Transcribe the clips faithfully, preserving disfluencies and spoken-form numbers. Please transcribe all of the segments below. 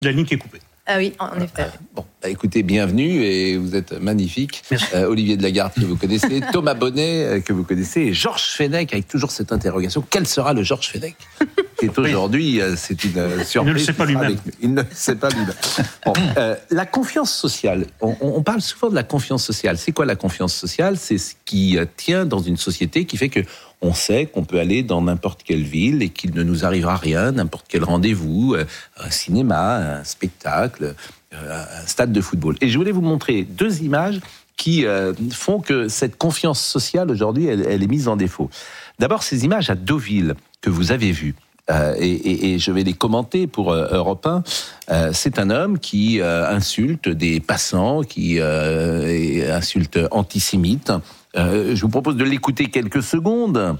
La ligne qui est coupée. Ah oui, en effet. Bon, bah écoutez, bienvenue et vous êtes magnifique. Euh, Olivier de Lagarde que vous connaissez, Thomas Bonnet euh, que vous connaissez et Georges Fenech avec toujours cette interrogation. Quel sera le Georges Fenech qui est aujourd'hui, euh, c'est une euh, surprise. Il ne le sait pas lui-même. Il ne le sait pas lui-même. Bon, euh, la confiance sociale, on, on parle souvent de la confiance sociale. C'est quoi la confiance sociale ? C'est ce qui euh, tient dans une société qui fait que on sait qu'on peut aller dans n'importe quelle ville et qu'il ne nous arrivera rien, n'importe quel rendez-vous, euh, un cinéma, un spectacle, euh, un stade de football. Et je voulais vous montrer deux images qui euh, font que cette confiance sociale, aujourd'hui, elle, elle est mise en défaut. D'abord, ces images à Deauville que vous avez vues. Euh, et, et, et je vais les commenter pour euh, Europe un. Euh, c'est un homme qui euh, insulte des passants, qui euh, insulte antisémites. Euh, je vous propose de l'écouter quelques secondes.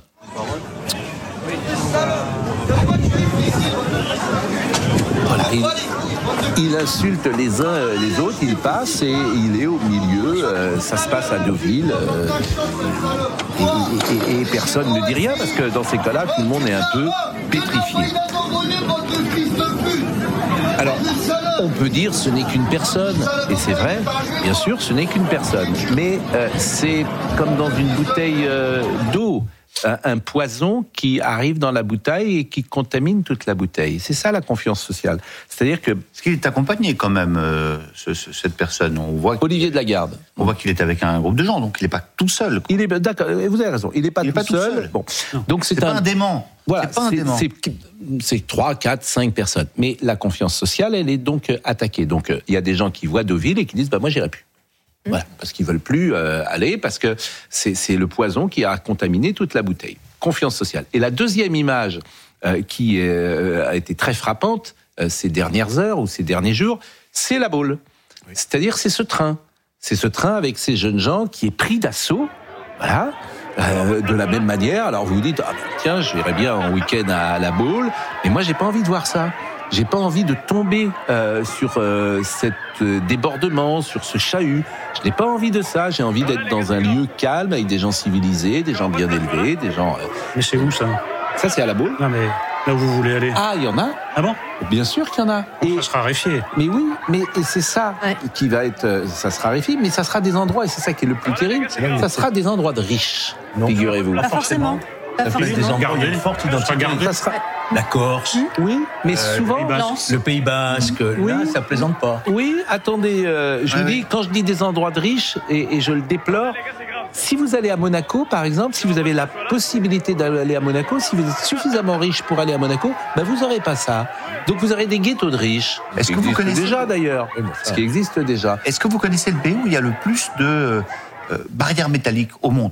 Voilà, il, il insulte les uns les autres, il passe et il est au milieu. Euh, ça se passe à Deauville. Euh, et, et, et personne ne dit rien parce que dans ces cas-là, tout le monde est un peu pétrifié. Alors, on peut dire ce n'est qu'une personne, et c'est vrai, bien sûr, ce n'est qu'une personne. Mais euh, c'est comme dans une bouteille euh, d'eau, un, un poison qui arrive dans la bouteille et qui contamine toute la bouteille. C'est ça la confiance sociale. C'est-à-dire que... Parce qu'il est accompagné quand même, euh, ce, ce, cette personne. On voit Olivier de Lagarde. On voit qu'il est avec un groupe de gens, donc il n'est pas tout seul. Quoi. Il est d'accord, vous avez raison, il n'est pas, pas, tout seul. seul. Bon. Donc c'est, c'est un... pas un dément. Voilà, c'est pas un c'est, dément. C'est, c'est trois, quatre, cinq personnes. Mais la confiance sociale, elle est donc attaquée. Donc il euh, y a des gens qui voient Deauville et qui disent bah, « moi, j'irai plus ». Voilà, parce qu'ils ne veulent plus euh, aller, parce que c'est, c'est le poison qui a contaminé toute la bouteille. Confiance sociale. Et la deuxième image euh, qui euh, a été très frappante euh, ces dernières heures ou ces derniers jours, c'est la Baule. Oui. C'est-à-dire, c'est ce train. C'est ce train avec ces jeunes gens qui est pris d'assaut. Voilà. Euh, de la même manière, alors vous vous dites, ah ben tiens, je irais bien en week-end à la Baule, mais moi j'ai pas envie de voir ça. J'ai pas envie de tomber euh, sur euh, cet euh, débordement, sur ce chahut. Je n'ai pas envie de ça. J'ai envie d'être dans un lieu calme avec des gens civilisés, des gens bien élevés, des gens. Euh... Mais c'est où ça ? Ça c'est à la Baule. Non mais là où vous voulez aller. Ah, il y en a. Ah bon ? Bien sûr qu'il y en a. Et ça sera raréfié. Mais oui, mais et c'est ça ouais. qui va être, ça sera raréfié, mais ça sera des endroits et c'est ça qui est le plus terrible. Ça sera des endroits de riches, non. figurez-vous. Pas forcément. Pas ça forcément. Des endroits où il y a une forte identité. Ça sera... La Corse, oui, mais euh, souvent le Pays Basque, le Pays Basque oui. Là, ça plaisante pas. Oui, attendez, euh, je ouais, vous dis, oui. quand je dis des endroits de riches, et, et je le déplore, si vous allez à Monaco, par exemple, si vous avez la possibilité d'aller à Monaco, si vous êtes suffisamment riche pour aller à Monaco, ben vous n'aurez pas ça. Donc vous aurez des ghettos de riches. Est-ce que vous connaissez déjà d'ailleurs, ce qui existe déjà. Est-ce que vous connaissez le pays où il y a le plus de euh, barrières métalliques au monde ?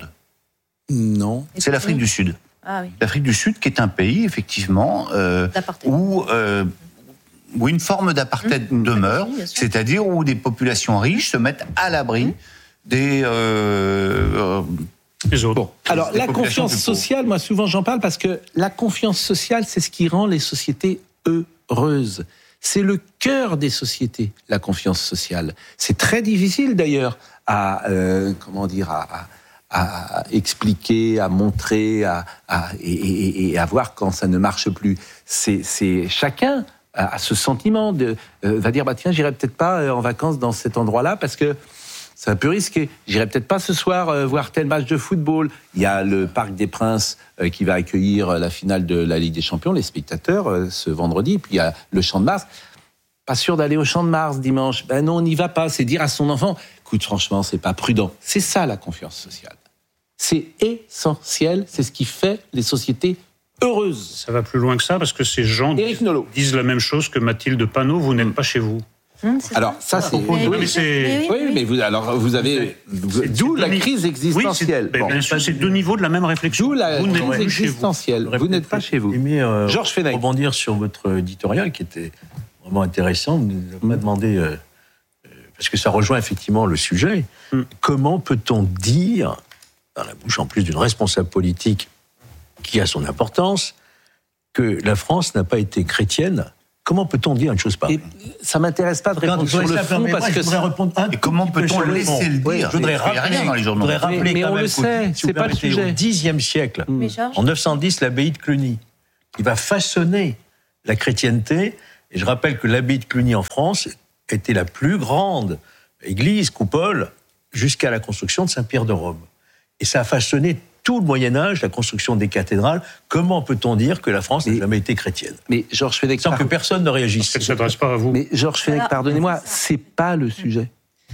Non. C'est l'Afrique du Sud. Ah oui. L'Afrique du Sud, qui est un pays, effectivement, euh, où, euh, où une forme d'apartheid mmh. demeure, oui, c'est-à-dire où des populations riches se mettent à l'abri mmh. des... Euh, les autres. Bon. Alors, la confiance sociale, moi, souvent, j'en parle parce que la confiance sociale, c'est ce qui rend les sociétés heureuses. C'est le cœur des sociétés, la confiance sociale. C'est très difficile, d'ailleurs, à... Euh, comment dire... à, à à expliquer, à montrer, à, à, et, et, et à voir quand ça ne marche plus. C'est, c'est chacun a ce sentiment de euh, va dire bah tiens j'irai peut-être pas en vacances dans cet endroit-là parce que c'est un peu risqué. J'irai peut-être pas ce soir euh, voir tel match de football. Il y a le Parc des Princes euh, qui va accueillir la finale de la Ligue des Champions, les spectateurs euh, ce vendredi. Puis il y a le Champ de Mars. Pas sûr d'aller au Champ de Mars dimanche. Ben non, on n'y va pas. C'est dire à son enfant, écoute, franchement, c'est pas prudent. C'est ça la confiance sociale. C'est essentiel, c'est ce qui fait les sociétés heureuses. Ça va plus loin que ça, parce que ces gens disent, disent la même chose que Mathilde Panot, vous n'êtes pas chez vous. Hum, alors ça c'est, oui, oui, mais c'est... oui, oui, mais vous alors vous avez c'est, d'où c'est la crise existentielle. Oui, c'est, bon. Bien sûr, c'est deux niveaux de la même réflexion. D'où la vous crise existentielle. Vous, vous n'êtes pas chez vous. Aimé, euh, Georges Fenech. Rebondir sur votre éditorial qui était vraiment intéressant. Vous m'avez demandé euh, parce que ça rejoint effectivement le sujet. Hum. Comment peut-on dire dans la bouche en plus d'une responsable politique qui a son importance, que la France n'a pas été chrétienne? Comment peut-on dire une chose pareille? Ça m'intéresse pas de répondre sur le fond parce moi, que... Je voudrais répondre un et comment peut-on le laisser le dire? Oui, je voudrais rappeler, rien dans les journaux. Je voudrais rappeler mais, mais quand on même le sait, si c'est pas le sujet. Au dixième siècle, mmh. en neuf cent dix, l'abbaye de Cluny, qui va façonner la chrétienté, Et je rappelle que l'abbaye de Cluny en France était la plus grande église, coupole, jusqu'à la construction de Saint-Pierre de Rome. Et ça a façonné tout le Moyen-Âge, la construction des cathédrales. Comment peut-on dire que la France n'a jamais été chrétienne ? Mais Georges Fenech, sans que personne ne réagisse. Ça ne s'adresse pas à vous. Mais Georges Fenech, Alors, pardonnez-moi, c'est pas le sujet.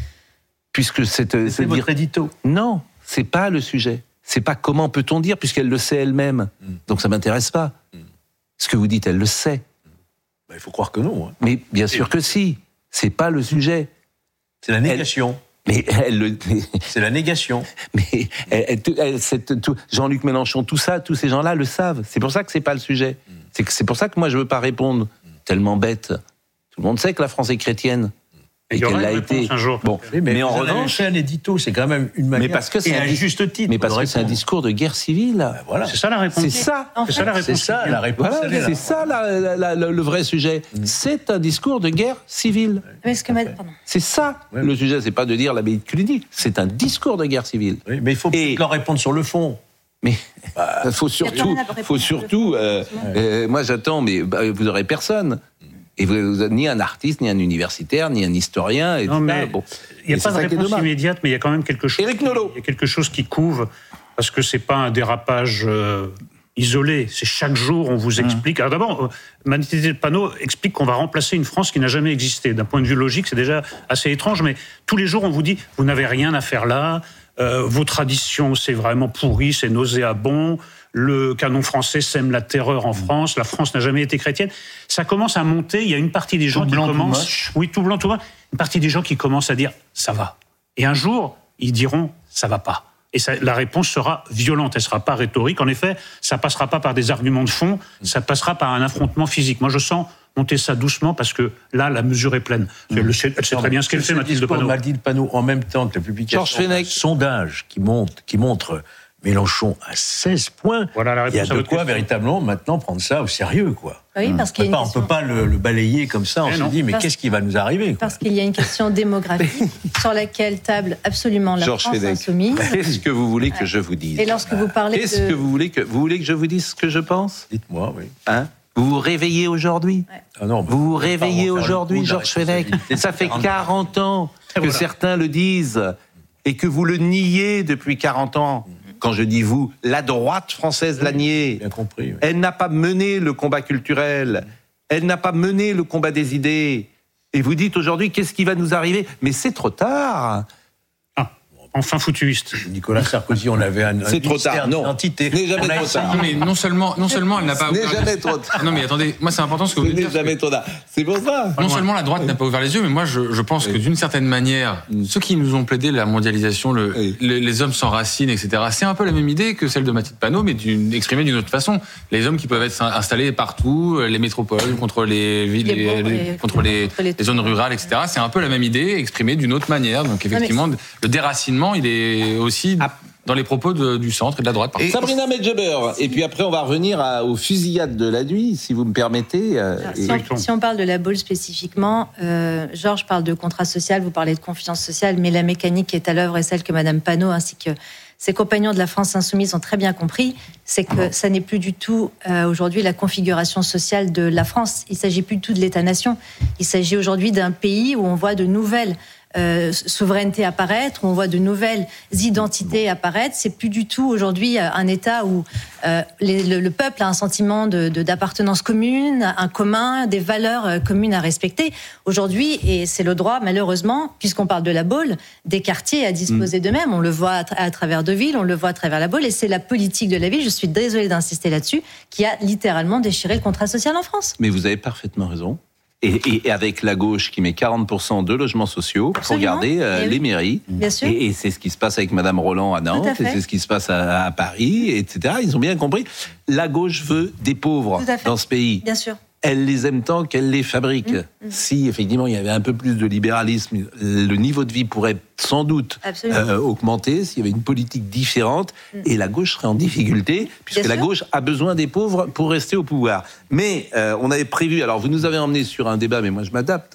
Puisque c'est, c'est, c'est votre dire... édito. Non, c'est pas le sujet. C'est pas comment peut-on dire, puisqu'elle le sait elle-même. Mm. Donc ça m'intéresse pas. Mm. Ce que vous dites, elle le sait. Ben, il faut croire que non. Hein. Mais bien sûr que si. C'est pas le sujet. C'est la négation. Elle... Mais elle le. C'est la négation. Mais elle, elle, elle, c'est, tout, Jean-Luc Mélenchon, tout ça, tous ces gens-là le savent. C'est pour ça que c'est pas le sujet. Mm. C'est, que, c'est pour ça que moi je veux pas répondre. Mm. Tellement bête. Tout le monde sait que la France est chrétienne. Et, et qu'elle l'a été. Un jour. Bon, oui, mais, mais en revanche, c'est un édito, c'est quand même une manière. Mais parce que c'est et un à juste titre. Mais parce que c'est un discours de guerre civile. Ben voilà. C'est ça la réponse. C'est ça. En fait, c'est ça la réponse. C'est ça la réponse. Voilà, c'est ça la, la, la, le vrai sujet. Mm. C'est un discours de guerre civile. Mais ce que Pardon. C'est ça ouais. le sujet. C'est pas de dire l'abbaye de Cluny. C'est un discours de guerre civile. Oui, mais il faut et... leur répondre sur le fond. Mais il faut surtout, faut surtout. Euh, euh, moi, j'attends, mais bah, vous aurez personne. Et vous, vous, ni un artiste, ni un universitaire, ni un historien. Et non, mais bon. Il n'y a et pas de réponse immédiate, mais il y a quand même quelque chose. Éric Nolot. Il y a quelque chose qui couve, parce que c'est pas un dérapage euh, isolé. C'est chaque jour, on vous explique. Mmh. Alors d'abord, Mathilde Panot explique qu'on va remplacer une France qui n'a jamais existé. D'un point de vue logique, c'est déjà assez étrange, mais tous les jours, on vous dit, vous n'avez rien à faire là. Euh, vos traditions, c'est vraiment pourri, c'est nauséabond. Le canon français sème la terreur en France. La France n'a jamais été chrétienne. Ça commence à monter. Il y a une partie des gens tout qui blanc, commencent... Tout moche. Oui, tout blanc, tout moche. Une partie des gens qui commencent à dire « ça va ». Et un jour, ils diront « ça va pas ». Et ça, la réponse sera violente. Elle sera pas rhétorique. En effet, ça passera pas par des arguments de fond. Ça passera par un affrontement physique. Moi, je sens monter ça doucement parce que là, la mesure est pleine. Mmh. Elle sait, elle sait très bien ce qu'elle fait, Mathilde Panot. Mathilde Panot, en même temps que la publication d'un sondage qui monte, qui montre Mélenchon à seize points, voilà la réponse. Il y a de quoi question. véritablement maintenant prendre ça au sérieux, quoi. Oui, parce qu'il y a une on ne question... peut pas le, le balayer comme ça, on eh se non. dit, mais parce... qu'est-ce qui va nous arriver, quoi. Parce qu'il y a une question démographique sur laquelle table absolument la Georges France Fenech. Insoumise. Qu'est-ce que vous voulez que je vous dise ? Et lorsque vous parlez Qu'est-ce de... que vous voulez que vous voulez que je vous dise ce que je pense ? Dites-moi, oui. Hein ? Vous vous réveillez aujourd'hui ? Ouais. Ah non, Vous vous réveillez aujourd'hui, Georges Fenech ? Ça fait quarante ans que voilà. certains le disent et que vous le niez depuis quarante ans. Quand je dis vous, la droite française l'a nié. Bien compris. Oui. Elle n'a pas mené le combat culturel. Elle n'a pas mené le combat des idées. Et vous dites aujourd'hui, qu'est-ce qui va nous arriver ? Mais c'est trop tard. Ah, enfin foutuiste. Nicolas Sarkozy, on avait un, un c'est trop tard, non. d'identité. Ce n'est jamais trop tard. Non, mais non seulement, non seulement elle n'a pas. Ce n'est jamais trop tard. Non, mais attendez, moi c'est important ce que vous Ce dites. n'est jamais trop tard. C'est pour ça. Non seulement la droite n'a pas ouvert les yeux, mais moi je, je pense oui. que d'une certaine manière, mm. ceux qui nous ont plaidé la mondialisation, le, oui. les, les hommes sans racines, et cetera, c'est un peu la même idée que celle de Mathilde Panot, mais d'une, exprimée d'une autre façon. Les hommes qui peuvent être installés partout, les métropoles, contre les villes, les, les, les, les, contre les, les, les zones rurales, et cetera. C'est un peu la même idée, exprimée d'une autre manière. Donc effectivement, non, le déracinement, il est aussi dans les propos de, du centre et de la droite. Et Sabrina Medjeber. Et puis après, on va revenir à, aux fusillades de la nuit, si vous me permettez. Alors, si, on, si on parle de la Baule spécifiquement, euh, Georges parle de contrat social, vous parlez de confiance sociale, mais la mécanique qui est à l'œuvre est celle que Madame Panot ainsi que ses compagnons de la France Insoumise ont très bien compris, c'est que ça n'est plus du tout euh, aujourd'hui la configuration sociale de la France. Il ne s'agit plus du tout de l'État-nation. Il s'agit aujourd'hui d'un pays où on voit de nouvelles Euh, souveraineté apparaître, où on voit de nouvelles identités apparaître. C'est plus du tout aujourd'hui un État où euh, les, le, le peuple a un sentiment de, de, d'appartenance commune, un commun, des valeurs communes à respecter. Aujourd'hui, et c'est le droit, malheureusement, puisqu'on parle de la Baule, des quartiers à disposer mmh. d'eux-mêmes. On le voit à, tra- à travers Deauville, on le voit à travers la Baule, et c'est la politique de la ville, je suis désolée d'insister là-dessus, qui a littéralement déchiré le contrat social en France. Mais vous avez parfaitement raison. Et, et avec la gauche qui met quarante pour cent de logements sociaux pour Absolument. garder euh, oui. les mairies. Bien sûr. Et, et c'est ce qui se passe avec Madame Roland à Nantes, et c'est ce qui se passe à, à Paris, et cetera. Ils ont bien compris. La gauche veut des pauvres dans ce pays. Bien sûr. Elle les aime tant qu'elle les fabrique. Mmh, mmh. Si, effectivement, il y avait un peu plus de libéralisme, le niveau de vie pourrait sans doute euh, augmenter s'il y avait une politique différente, mmh. et la gauche serait en difficulté, puisque Bien la sûr. gauche a besoin des pauvres pour rester au pouvoir. Mais euh, on avait prévu, alors vous nous avez emmenés sur un débat, mais moi je m'adapte, hein.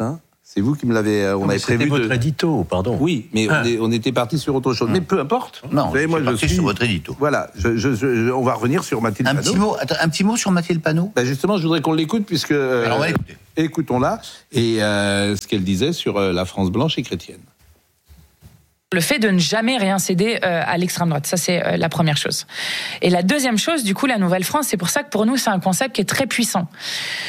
C'est vous qui me l'avez. On non, avait c'était prévu votre de... édito, pardon. Oui, mais ah. on, est, on était parti sur autre chose. Ah. Mais peu importe. Non, vous savez, moi, je suis sur votre édito. Voilà, je, je, je, on va revenir sur Mathilde un Panot. Petit mot, attends, un petit mot sur Mathilde Panot. Ben justement, je voudrais qu'on l'écoute puisque. Euh, Alors on va l'écouter. Écoutons-la et euh, ce qu'elle disait sur euh, la France blanche et chrétienne. Le fait de ne jamais rien céder euh, à l'extrême droite, ça c'est euh, la première chose. Et la deuxième chose, du coup, la Nouvelle-France, c'est pour ça que pour nous, c'est un concept qui est très puissant. Pourquoi ?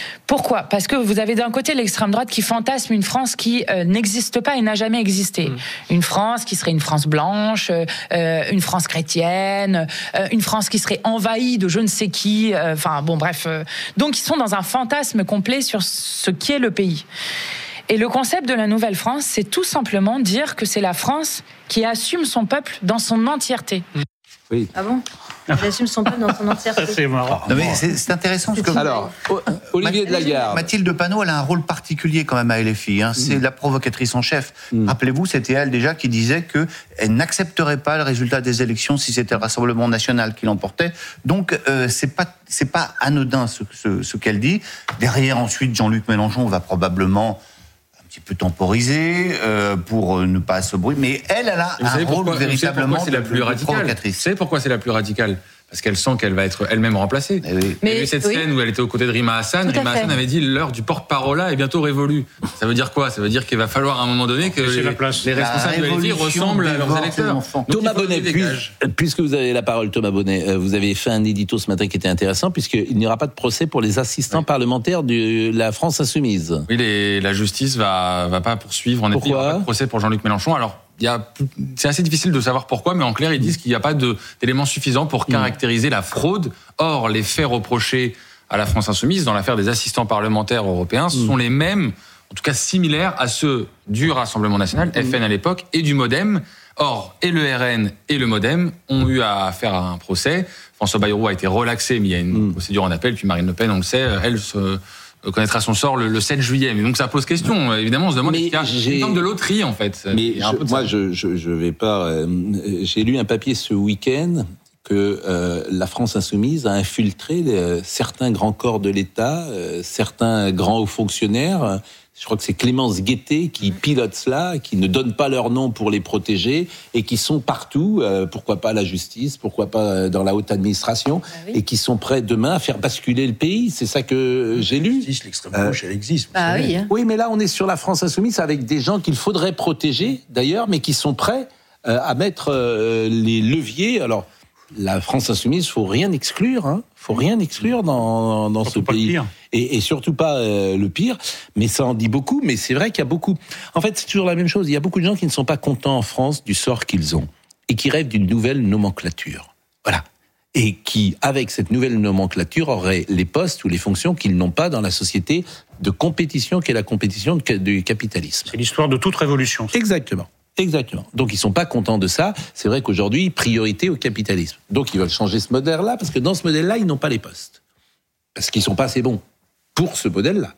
Parce que vous avez d'un côté l'extrême droite qui fantasme une France qui euh, n'existe pas et n'a jamais existé. Mmh. Une France qui serait une France blanche, euh, une France chrétienne, euh, une France qui serait envahie de je ne sais qui, euh, enfin bon bref. Euh, donc ils sont dans un fantasme complet sur ce qu'est le pays. Et le concept de la Nouvelle-France, c'est tout simplement dire que c'est la France qui assume son peuple dans son entièreté. Oui. Ah bon ? Elle assume son peuple dans son entièreté. Ça, c'est marrant. Non, mais c'est, c'est intéressant ce que vous... Alors, Olivier de Lagarde. Mathilde Panot, elle a un rôle particulier quand même à L F I. Hein. C'est mmh. la provocatrice en chef. Mmh. Rappelez-vous, c'était elle déjà qui disait qu'elle n'accepterait pas le résultat des élections si c'était le Rassemblement national qui l'emportait. Donc, euh, c'est pas, c'est pas anodin ce, ce, ce qu'elle dit. Derrière, ensuite, Jean-Luc Mélenchon va probablement... un petit peu temporisé euh, pour ne pas se bruit, mais elle, elle a un rôle pourquoi, véritablement c'est la plus de, radicale. de provocatrice. Vous savez pourquoi c'est la plus radicale ? Parce qu'elle sent qu'elle va être elle-même remplacée. Eh oui. Mais il y a eu cette oui. scène où elle était aux côtés de Rima Hassan. Rima Hassan avait dit l'heure du porte-parole est bientôt révolue. Ça veut dire quoi ? Ça veut dire qu'il va falloir à un moment donné que les, la place. les responsables de L F I ressemblent à leurs électeurs. Thomas Bonnet, puis, puisque vous avez la parole, Thomas Bonnet, vous avez fait un édito ce matin qui était intéressant, puisqu'il n'y aura pas de procès pour les assistants oui. parlementaires de la France Insoumise. Oui, les, la justice va, va pas poursuivre. En effet, il n'y aura pas de procès pour Jean-Luc Mélenchon. Alors, il y a, c'est assez difficile de savoir pourquoi, mais en clair, ils disent qu'il n'y a pas de, d'éléments suffisants pour caractériser la fraude. Or, les faits reprochés à la France Insoumise dans l'affaire des assistants parlementaires européens mmh. sont les mêmes, en tout cas similaires à ceux du Rassemblement National, mmh. F N à l'époque, et du MoDem. Or, et le R N et le MoDem ont eu à faire un procès. François Bayrou a été relaxé, mais il y a une mmh. procédure en appel, puis Marine Le Pen, on le sait, elle se... connaîtra son sort le, le sept juillet. Mais donc ça pose question. Évidemment, on se demande s'il y a une forme de loterie, en fait. Mais je, moi, je, je, je vais pas... Euh, j'ai lu un papier ce week-end que euh, la France Insoumise a infiltré euh, certains grands corps de l'État, euh, certains grands hauts fonctionnaires. Je crois que c'est Clémence Guettet qui pilote cela, qui ne donne pas leur nom pour les protéger et qui sont partout, euh, pourquoi pas à la justice, pourquoi pas dans la haute administration, ah oui. et qui sont prêts demain à faire basculer le pays. C'est ça que j'ai lu. Justice, l'extrême gauche, euh, elle existe. Bah oui, hein. oui, mais là, on est sur la France Insoumise avec des gens qu'il faudrait protéger, d'ailleurs, mais qui sont prêts euh, à mettre euh, les leviers. Alors, la France Insoumise, faut rien exclure, hein. Faut rien exclure dans, dans ce pays. Et, et surtout pas euh, le pire. Mais ça en dit beaucoup. Mais c'est vrai qu'il y a beaucoup. En fait, c'est toujours la même chose. Il y a beaucoup de gens qui ne sont pas contents en France du sort qu'ils ont et qui rêvent d'une nouvelle nomenclature. Voilà. Et qui, avec cette nouvelle nomenclature, auraient les postes ou les fonctions qu'ils n'ont pas dans la société de compétition qu'est la compétition du capitalisme. C'est l'histoire de toute révolution. Exactement. Exactement. Donc ils sont pas contents de ça. C'est vrai qu'aujourd'hui, priorité au capitalisme. Donc ils veulent changer ce modèle-là parce que dans ce modèle-là, ils n'ont pas les postes. Parce qu'ils sont pas assez bons pour ce modèle-là.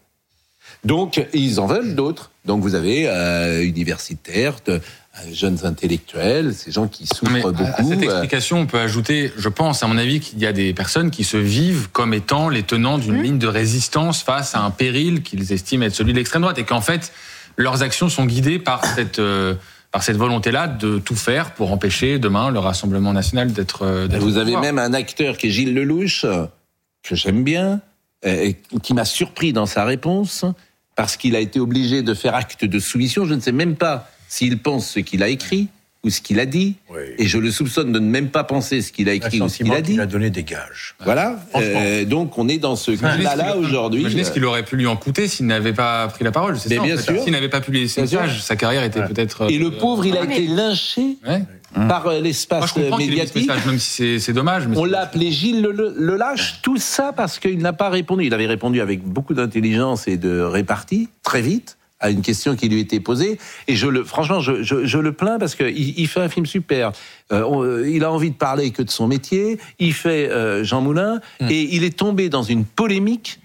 Donc ils en veulent d'autres. Donc vous avez euh, universitaires, de, euh, jeunes intellectuels, ces gens qui souffrent Mais beaucoup. À cette explication, on peut ajouter, je pense, à mon avis, qu'il y a des personnes qui se vivent comme étant les tenants d'une mmh. ligne de résistance face à un péril qu'ils estiment être celui de l'extrême droite et qu'en fait, leurs actions sont guidées par cette... Euh, par cette volonté-là de tout faire pour empêcher demain le Rassemblement national d'être... d'être Vous avez même un acteur qui est Gilles Lelouch, que j'aime bien, et qui m'a surpris dans sa réponse, parce qu'il a été obligé de faire acte de soumission. Je ne sais même pas s'il pense ce qu'il a écrit ou ce qu'il a dit, oui. et je le soupçonne de ne même pas penser ce qu'il a écrit ou ce qu'il a dit. Il a donné des gages. Voilà, euh, donc on est dans ce climat-là aujourd'hui. Imaginez ce qu'il aurait pu lui en coûter s'il n'avait pas pris la parole, c'est mais ça, bien en fait. sûr. S'il n'avait pas publié ses messages, sa carrière était ouais. peut-être... Et le pauvre, il a été lynché ouais. par l'espace Moi, je médiatique. Message, même si c'est, c'est dommage. Mais on c'est... l'a appelé Gilles le, le, le lâche, tout ça parce qu'il n'a pas répondu. Il avait répondu avec beaucoup d'intelligence et de répartie, très vite, à une question qui lui était posée, et je le, franchement, je, je, je le plains parce que il, il fait un film super. Euh, on, il a envie de parler que de son métier. Il fait euh, Jean Moulin, mmh. et il est tombé dans une polémique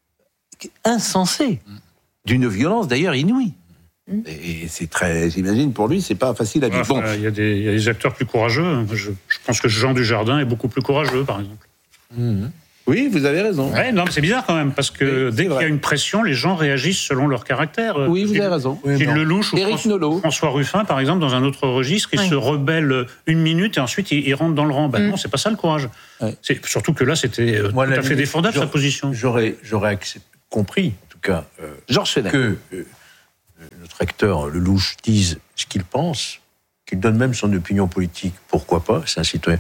insensée, mmh. d'une violence d'ailleurs inouïe. Mmh. Et c'est très, j'imagine pour lui, c'est pas facile à vivre. Enfin, bon, il y a des, il y a des acteurs plus courageux. Je, je pense que Jean Dujardin est beaucoup plus courageux, par exemple. Mmh. Oui, vous avez raison. Ouais, non, mais c'est bizarre quand même, parce que oui, dès qu'il vrai. y a une pression, les gens réagissent selon leur caractère. Oui, vous Gilles, avez raison. Gilles Oui, Lelouch ou Éric François, Nolot. François Ruffin, par exemple, dans un autre registre, ils oui. se rebellent une minute et ensuite ils, ils rentrent dans le rang. Ben Mm. non, c'est pas ça le courage. Ouais. C'est, surtout que là, c'était euh, Moi, tout la à fait limite, défendable, sa position. J'aurais, j'aurais accepté, compris, en tout cas, euh, Georges Fenech. que euh, notre acteur Lelouch dise ce qu'il pense, qu'il donne même son opinion politique, pourquoi pas, c'est un citoyen,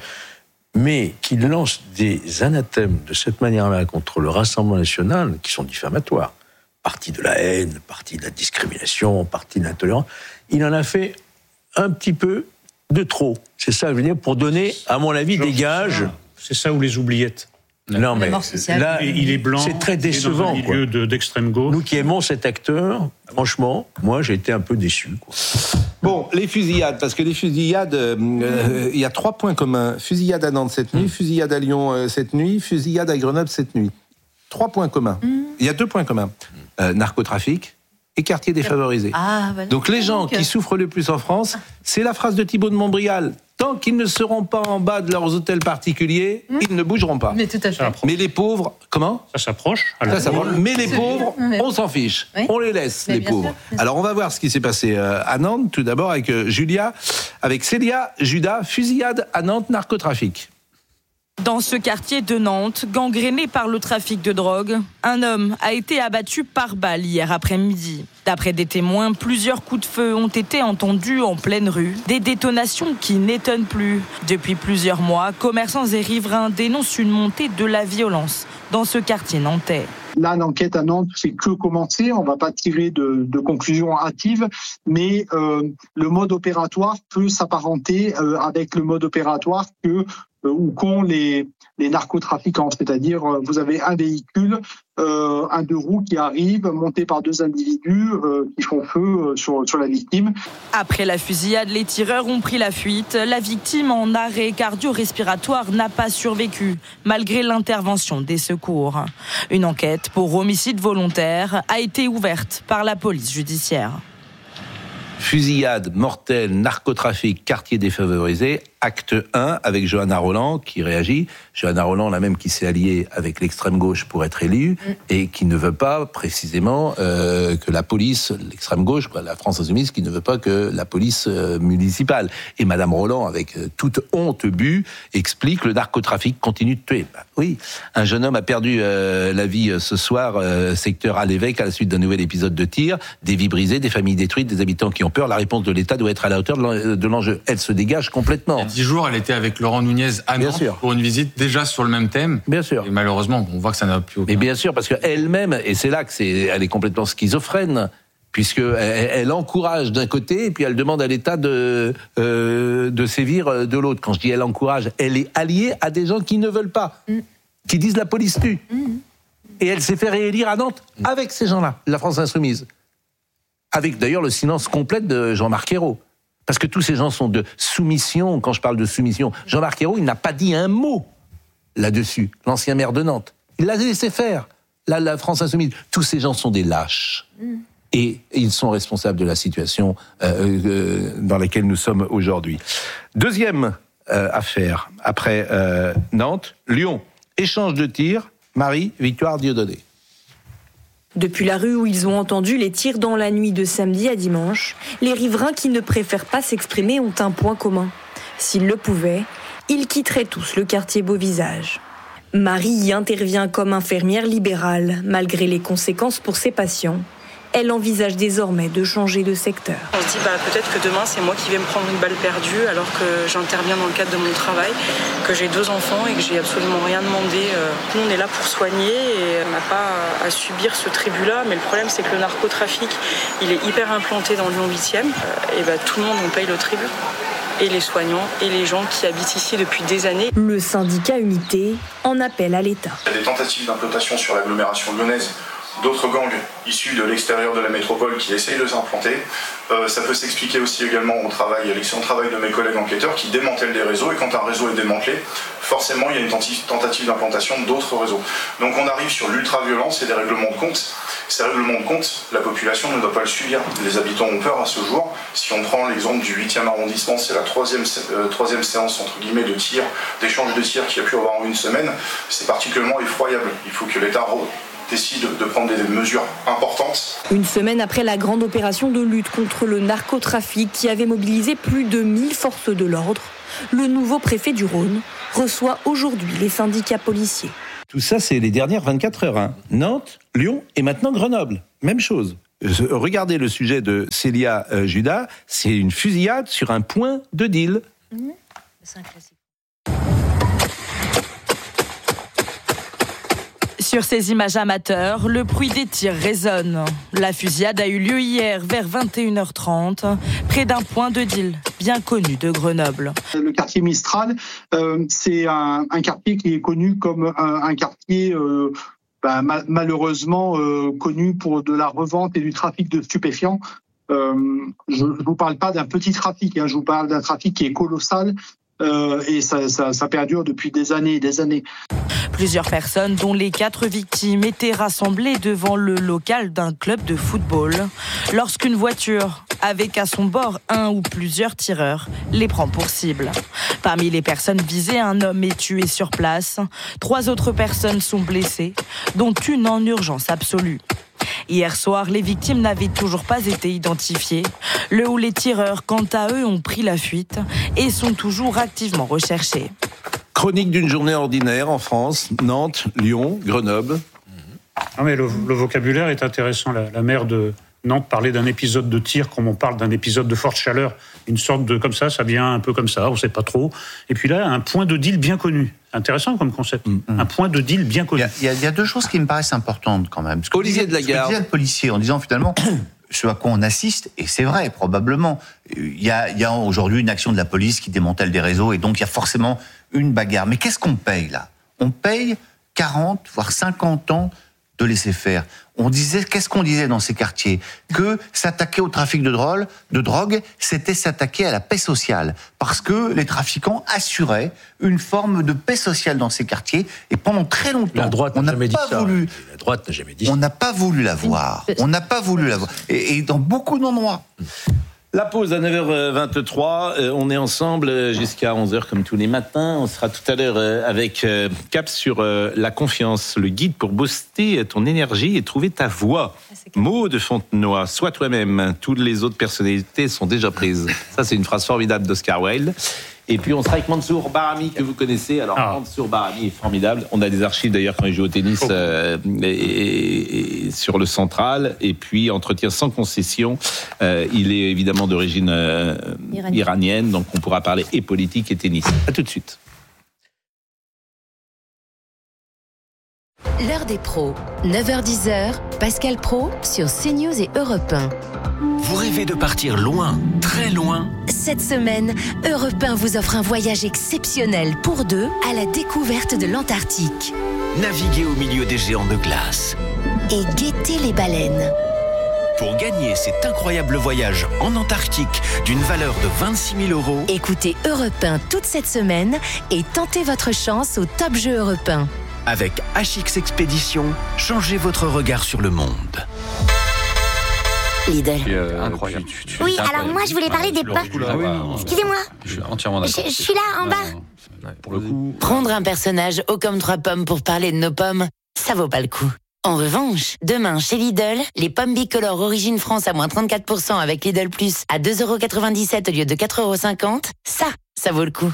mais qu'il lance des anathèmes de cette manière-là contre le Rassemblement national, qui sont diffamatoires, parti de la haine, parti de la discrimination, parti de l'intolérance, il en a fait un petit peu de trop. C'est ça, je veux dire, pour donner, à mon avis, Georges, des gages. C'est ça ou les oubliettes. Non, mais mort sociale. là, Et il est blanc, c'est très il est décevant. dans un quoi. milieu de, d'extrême gauche. Nous qui aimons cet acteur, franchement, moi j'ai été un peu déçu. Quoi. Bon, les fusillades, parce que les fusillades, euh, euh, il y a trois points communs. Fusillade à Nantes cette nuit, fusillade à Lyon euh, cette nuit, fusillade à Grenoble cette nuit. Trois points communs. Il y a deux points communs. Euh, narcotrafic et quartier défavorisé. Ah, voilà. Donc les gens Donc, qui souffrent le plus en France, c'est la phrase de Thibault de Montbrial. Tant qu'ils ne seront pas en bas de leurs hôtels particuliers, mmh. ils ne bougeront pas. Mais tout à fait. Mais les pauvres, comment ? Ça s'approche. Ça, ça va. Mais les C'est pauvres, bien. on s'en fiche. Oui. On les laisse, Mais les bien pauvres. sûr, bien sûr. Alors, on va voir ce qui s'est passé euh, à Nantes, tout d'abord avec euh, Julia, avec Célia Judas, fusillade à Nantes, narcotrafic. Dans ce quartier de Nantes, gangréné par le trafic de drogue, un homme a été abattu par balle hier après-midi. D'après des témoins, plusieurs coups de feu ont été entendus en pleine rue. Des détonations qui n'étonnent plus. Depuis plusieurs mois, commerçants et riverains dénoncent une montée de la violence dans ce quartier nantais. Là, l'enquête à Nantes fait que commencer. On ne va pas tirer de, de conclusions hâtives, mais euh, le mode opératoire peut s'apparenter euh, avec le mode opératoire que euh, ou qu'ont les, les narcotrafiquants. C'est-à-dire, euh, vous avez un véhicule, euh, un deux roues qui arrive, monté par deux individus euh, qui font feu euh, sur, sur la victime. Après la fusillade, les tireurs ont pris la fuite. La victime en arrêt cardio-respiratoire n'a pas survécu, malgré l'intervention des secours. Une enquête pour homicide volontaire a été ouverte par la police judiciaire. Fusillade, mortelle, narcotrafic, quartier défavorisé, acte un, avec Johanna Rolland qui réagit. Johanna Rolland, la même qui s'est alliée avec l'extrême gauche pour être élue, mm. et qui ne veut pas précisément euh, que la police, l'extrême gauche, quoi, la France insoumise, qui ne veut pas que la police euh, municipale. Et Madame Rolland, avec euh, toute honte bue, explique le narcotrafic continue de tuer. Bah, oui, un jeune homme a perdu euh, la vie euh, ce soir, euh, secteur à l'évêque, à la suite d'un nouvel épisode de tir, des vies brisées, des familles détruites, des habitants qui ont peur. La réponse de l'État doit être à la hauteur de l'enjeu. Elle se dégage complètement. Il y a dix jours, elle était avec Laurent Nunez à Nantes pour une visite déjà sur le même thème. Bien sûr. Et malheureusement, on voit que ça n'a plus aucun... Mais bien sûr, parce qu'elle-même, et c'est là que c'est, elle est complètement schizophrène, puisque elle, elle encourage d'un côté, et puis elle demande à l'État de, euh, de sévir de l'autre. Quand je dis elle encourage, elle est alliée à des gens qui ne veulent pas, mm. qui disent la police tue. Mm. Et elle s'est fait réélire à Nantes mm. avec ces gens-là, la France insoumise. Avec d'ailleurs le silence complet de Jean-Marc Ayrault. Parce que tous ces gens sont de soumission. Quand je parle de soumission, Jean-Marc Ayrault, il n'a pas dit un mot là-dessus, l'ancien maire de Nantes. Il l'a laissé faire, la, la France insoumise. Tous ces gens sont des lâches. Mm. Et ils sont responsables de la situation euh, euh, dans laquelle nous sommes aujourd'hui. Deuxième euh, affaire, après euh, Nantes, Lyon. Échange de tirs, Marie, Victoire Dieudonné. Depuis la rue où ils ont entendu les tirs dans la nuit de samedi à dimanche, les riverains qui ne préfèrent pas s'exprimer ont un point commun. S'ils le pouvaient, ils quitteraient tous le quartier Beauvisage. Marie y intervient comme infirmière libérale, malgré les conséquences pour ses patients. Elle envisage désormais de changer de secteur. On se dit bah, peut-être que demain c'est moi qui vais me prendre une balle perdue alors que j'interviens dans le cadre de mon travail, que j'ai deux enfants et que j'ai absolument rien demandé. Nous on est là pour soigner et on n'a pas à subir ce tribut-là, mais le problème c'est que le narcotrafic il est hyper implanté dans Lyon huitième et bah, tout le monde on paye le tribut. Et les soignants et les gens qui habitent ici depuis des années. Le syndicat Unité en appelle à l'État. Il y a des tentatives d'implantation sur l'agglomération lyonnaise d'autres gangs issus de l'extérieur de la métropole qui essayent de s'implanter. Euh, ça peut s'expliquer aussi également au travail, à l'excellent travail de mes collègues enquêteurs qui démantèlent des réseaux, et quand un réseau est démantelé, forcément il y a une tentative d'implantation d'autres réseaux. Donc on arrive sur l'ultra-violence et des règlements de compte. Ces règlements de compte, la population ne doit pas le subir. Les habitants ont peur à ce jour. Si on prend l'exemple du huitième arrondissement, c'est la troisième, euh, troisième séance entre guillemets de tir, d'échange de tir qu'il y a pu avoir en une semaine. C'est particulièrement effroyable. Il faut que l'État décide de prendre des mesures importantes. Une semaine après la grande opération de lutte contre le narcotrafic qui avait mobilisé plus de mille forces de l'ordre, le nouveau préfet du Rhône reçoit aujourd'hui les syndicats policiers. Tout ça, c'est les dernières vingt-quatre heures. Hein. Nantes, Lyon et maintenant Grenoble. Même chose. Regardez le sujet de Célia euh, Judas, c'est une fusillade sur un point de deal. Mmh. C'est un classique. Sur ces images amateurs, le bruit des tirs résonne. La fusillade a eu lieu hier vers vingt et une heures trente, près d'un point de deal bien connu de Grenoble. Le quartier Mistral, euh, c'est un, un quartier qui est connu comme un, un quartier euh, bah, ma- malheureusement euh, connu pour de la revente et du trafic de stupéfiants. Euh, je ne vous parle pas d'un petit trafic, hein, je vous parle d'un trafic qui est colossal. Euh, et ça, ça, ça perdure depuis des années et des années. Plusieurs personnes, dont les quatre victimes, étaient rassemblées devant le local d'un club de football lorsqu'une voiture, avec à son bord un ou plusieurs tireurs, les prend pour cible. Parmi les personnes visées, un homme est tué sur place. Trois autres personnes sont blessées, dont une en urgence absolue. Hier soir, les victimes n'avaient toujours pas été identifiées. Le ou les tireurs, quant à eux, ont pris la fuite et sont toujours activement recherchés. Chronique d'une journée ordinaire en France, Nantes, Lyon, Grenoble. Non mais le, le vocabulaire est intéressant. La, la maire de Nantes parlait d'un épisode de tir comme on parle d'un épisode de forte chaleur. Une sorte de comme ça, ça vient un peu comme ça, on ne sait pas trop. Et puis là, un point de deal bien connu. Intéressant comme concept. Mmh. Un point de deal bien connu. Il y, a, il y a deux choses qui me paraissent importantes quand même. Ce Olivier de la Garde. Ce que disait le policier en disant finalement ce à quoi on assiste, et c'est vrai probablement, il y a, il y a aujourd'hui une action de la police qui démantèle des réseaux et donc il y a forcément une bagarre. Mais qu'est-ce qu'on paye là ? On paye quarante voire cinquante ans de laisser faire. On disait, qu'est-ce qu'on disait dans ces quartiers ? Que s'attaquer au trafic de drogue, de drogue, c'était s'attaquer à la paix sociale. Parce que les trafiquants assuraient une forme de paix sociale dans ces quartiers. Et pendant très longtemps, la droite on n'a n'a jamais pas dit ça. voulu. La droite n'a jamais dit ça. On n'a pas voulu la voir. On n'a pas voulu la voir. Et, et dans beaucoup d'endroits. La pause à neuf heures vingt-trois, euh, on est ensemble jusqu'à onze heures comme tous les matins. On sera tout à l'heure euh, avec euh, cap sur euh, la confiance, le guide pour booster ton énergie et trouver ta voix. Maud Fontenoy, sois toi-même, toutes les autres personnalités sont déjà prises. Ça c'est une phrase formidable d'Oscar Wilde. Et puis on sera avec Mansour Barami que vous connaissez. Alors ah. Mansour Barami est formidable. On a des archives d'ailleurs quand il joue au tennis euh, et, et, et sur le central. Et puis entretien sans concession. Euh, il est évidemment d'origine euh, iranienne. iranienne, donc on pourra parler et politique et tennis. À tout de suite. L'heure des pros, neuf heures dix, Pascal Praud sur CNews et Europe un. Vous rêvez de partir loin, très loin ? Cette semaine, Europe un vous offre un voyage exceptionnel pour deux à la découverte de l'Antarctique. Naviguez au milieu des géants de glace. Et guettez les baleines. Pour gagner cet incroyable voyage en Antarctique d'une valeur de vingt-six mille euros, écoutez Europe un toute cette semaine et tentez votre chance au Top Jeu Europe un. Avec H X Expédition, changez votre regard sur le monde. Lidl. Euh, incroyable. Tu, tu, tu, oui, incroyable. alors moi je voulais parler des pains. Ah oui, excusez-moi. Je suis entièrement d'accord. Je, je suis là en bas. Ouais, pour le coup. Prendre un personnage haut comme trois pommes pour parler de nos pommes, ça vaut pas le coup. En revanche, demain chez Lidl, les pommes bicolores Origine France à moins trente-quatre pour cent avec Lidl Plus à deux euros quatre-vingt-dix-sept au lieu de quatre euros cinquante, ça, ça vaut le coup.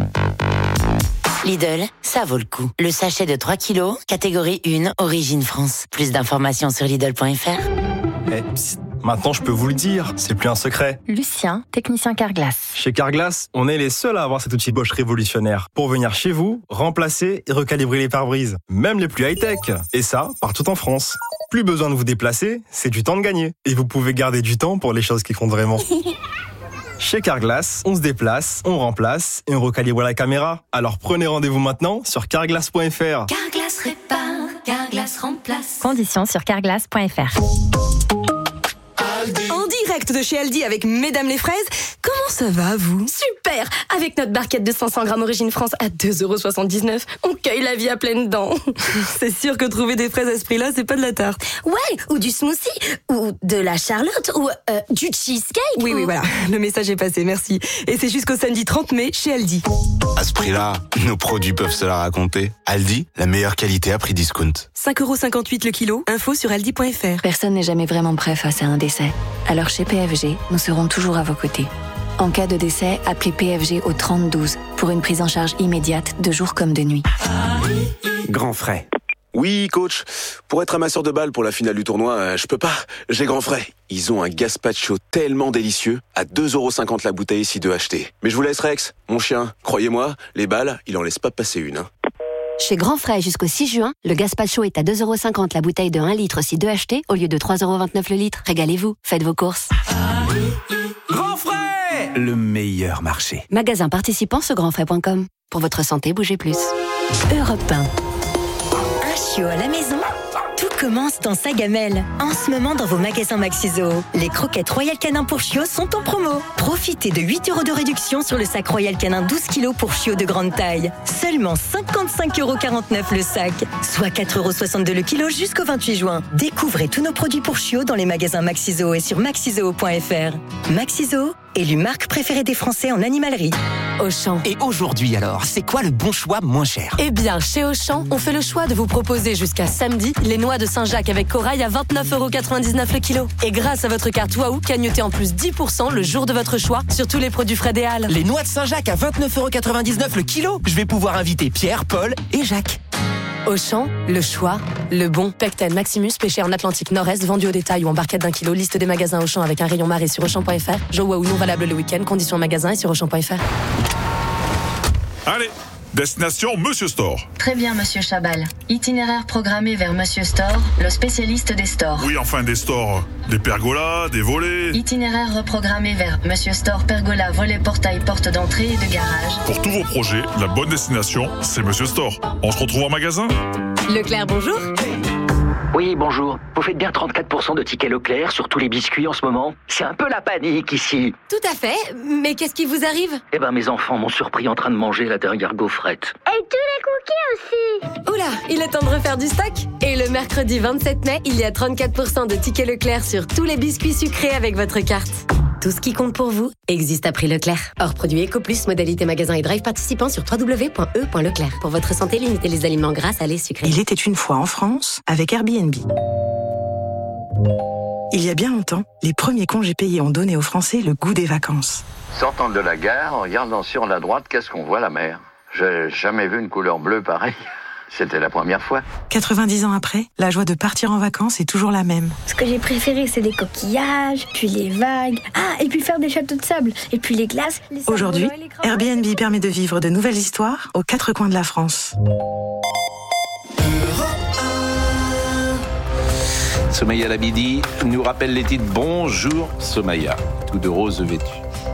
Lidl, ça vaut le coup. Le sachet de trois kilos, catégorie un, Origine France. Plus d'informations sur Lidl point F R. Eh, psst, maintenant je peux vous le dire, c'est plus un secret. Lucien, technicien Carglass. Chez Carglass, on est les seuls à avoir cet outil Bosch révolutionnaire pour venir chez vous, remplacer et recalibrer les pare-brises, même les plus high-tech. Et ça, partout en France. Plus besoin de vous déplacer, c'est du temps de gagner. Et vous pouvez garder du temps pour les choses qui comptent vraiment. Chez Carglass, on se déplace, on remplace et on recalibre la caméra. Alors prenez rendez-vous maintenant sur carglass point F R. Carglass répare, Carglass remplace. Conditions sur carglass point f r. En direct de chez Aldi avec Mesdames les Fraises, comment ça va vous? Super! Avec notre barquette de cinq cents grammes Origine France à deux euros soixante-dix-neuf, on cueille la vie à pleines dents. C'est sûr que trouver des fraises à ce prix-là, c'est pas de la tarte. Ouais, ou du smoothie, ou de la charlotte, ou euh, du cheesecake. Oui, ou... oui, voilà. Le message est passé, merci. Et c'est jusqu'au samedi trente mai chez Aldi. À ce prix-là, nos produits peuvent se la raconter. Aldi, la meilleure qualité à prix discount. cinq euros cinquante-huit le kilo, info sur aldi point f r. Personne n'est jamais vraiment prêt face à un décès. Alors chez P F G, nous serons toujours à vos côtés. En cas de décès, appelez P F G au trente douze pour une prise en charge immédiate de jour comme de nuit. Grand frais. Oui, coach. Pour être amasseur de balles pour la finale du tournoi, euh, je peux pas. J'ai grand frais. Ils ont un gazpacho tellement délicieux, à deux euros cinquante la bouteille si deux achetés. Mais je vous laisse Rex, mon chien. Croyez-moi, les balles, il en laisse pas passer une. Hein. Chez Grand Frais jusqu'au six juin, le gazpacho est à deux euros cinquante la bouteille de un litre si deux achetés au lieu de trois euros vingt-neuf le litre. Régalez-vous, faites vos courses. Grand frais, le meilleur marché. Magasin participant sur grand frais point com. Pour votre santé, bougez plus. Europe un. Un chiot à la maison? Tout commence dans sa gamelle. En ce moment, dans vos magasins Maxiso, les croquettes Royal Canin pour chiots sont en promo. Profitez de huit euros de réduction sur le sac Royal Canin douze kilos pour chiots de grande taille. Seulement cinquante-cinq euros quarante-neuf le sac, soit quatre euros soixante-deux le kilo jusqu'au vingt-huit juin. Découvrez tous nos produits pour chiots dans les magasins Maxiso et sur maxizoo point f r. Maxiso, élu marque préférée des Français en animalerie. Auchan. Et aujourd'hui alors, c'est quoi le bon choix moins cher? Eh bien, chez Auchan, on fait le choix de vous proposer jusqu'à samedi les noix de Saint-Jacques avec corail à vingt-neuf euros quatre-vingt-dix-neuf le kilo. Et grâce à votre carte Waouh, cagnotez en plus dix pour cent le jour de votre choix sur tous les produits frais des Halles. Les noix de Saint-Jacques à vingt-neuf euros quatre-vingt-dix-neuf le kilo. Je vais pouvoir inviter Pierre, Paul et Jacques. Auchan, le choix, le bon. Pecten Maximus, pêché en Atlantique Nord-Est, vendu au détail ou en barquette d'un kilo. Liste des magasins Auchan avec un rayon marée sur auchan point f r. Jeux Waouh non valable le week-end. Conditions magasin et sur auchan point f r. Allez, destination Monsieur Store. Très bien, Monsieur Chabal. Itinéraire programmé vers Monsieur Store, le spécialiste des stores. Oui, enfin des stores. Des pergolas, des volets. Itinéraire reprogrammé vers Monsieur Store, pergola, volet, portail, porte d'entrée et de garage. Pour tous vos projets, la bonne destination, c'est Monsieur Store. On se retrouve en magasin. Leclerc, bonjour. Oui, bonjour. Vous faites bien trente-quatre pour cent de tickets Leclerc sur tous les biscuits en ce moment? C'est un peu la panique ici. Tout à fait, mais qu'est-ce qui vous arrive? Eh ben, mes enfants m'ont surpris en train de manger la dernière gaufrette. Et tous les cookies aussi. Oula, il est temps de refaire du stock. Et le mercredi vingt-sept mai, il y a trente-quatre pour cent de tickets Leclerc sur tous les biscuits sucrés avec votre carte. Tout ce qui compte pour vous existe à prix Leclerc. Hors produit EcoPlus, modalité magasin et drive participant sur w w w point e point leclerc. Pour votre santé, limitez les aliments gras, salés, sucrés. Il était une fois en France avec Airbnb. Il y a bien longtemps, les premiers congés payés ont donné aux Français le goût des vacances. Sortant de la gare, en regardant sur la droite, qu'est-ce qu'on voit? La mer. J'ai jamais vu une couleur bleue pareille. C'était la première fois. quatre-vingt-dix ans après, la joie de partir en vacances est toujours la même. Ce que j'ai préféré, c'est les coquillages, puis les vagues. Ah, et puis faire des châteaux de sable, et puis les glaces. Les Aujourd'hui, Airbnb permet de vivre de nouvelles histoires aux quatre coins de la France. Somaya Labidi nous rappelle les titres. Bonjour Somaya, tout de rose vêtu.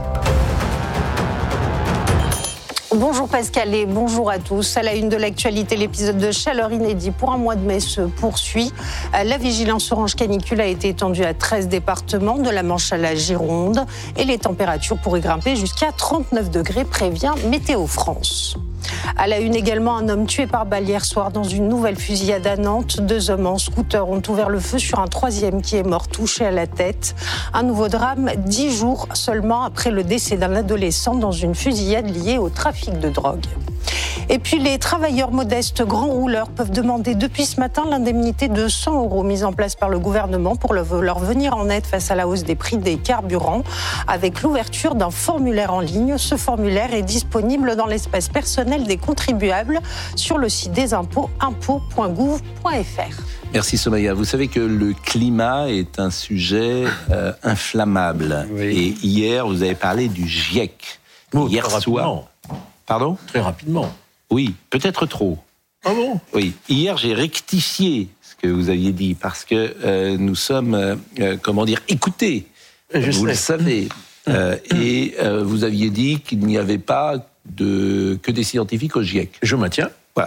Bonjour Pascal et bonjour à tous. À la une de l'actualité, l'épisode de chaleur inédit pour un mois de mai se poursuit. La vigilance orange canicule a été étendue à treize départements, de la Manche à la Gironde. Et les températures pourraient grimper jusqu'à trente-neuf degrés, prévient Météo France. À la une également, un homme tué par balle hier soir dans une nouvelle fusillade à Nantes. Deux hommes en scooter ont ouvert le feu sur un troisième qui est mort touché à la tête. Un nouveau drame, dix jours seulement après le décès d'un adolescent dans une fusillade liée au trafic de drogue. Et puis les travailleurs modestes grands rouleurs peuvent demander depuis ce matin l'indemnité de cent euros mise en place par le gouvernement pour leur venir en aide face à la hausse des prix des carburants avec l'ouverture d'un formulaire en ligne. Ce formulaire est disponible dans l'espace personnel des contribuables sur le site des impôts, impôts point gouv point f r. Merci Somaya. Vous savez que le climat est un sujet euh, inflammable. Oui. Et hier, vous avez parlé du GIEC. Oh, hier soir. Pardon ? Très rapidement. Oui, peut-être trop. Ah bon ? Oui. Hier, j'ai rectifié ce que vous aviez dit parce que euh, nous sommes, euh, comment dire, écoutés. Je vous sais. Le savez. euh, et euh, vous aviez dit qu'il n'y avait pas de, que des scientifiques au GIEC. Je maintiens. Voilà.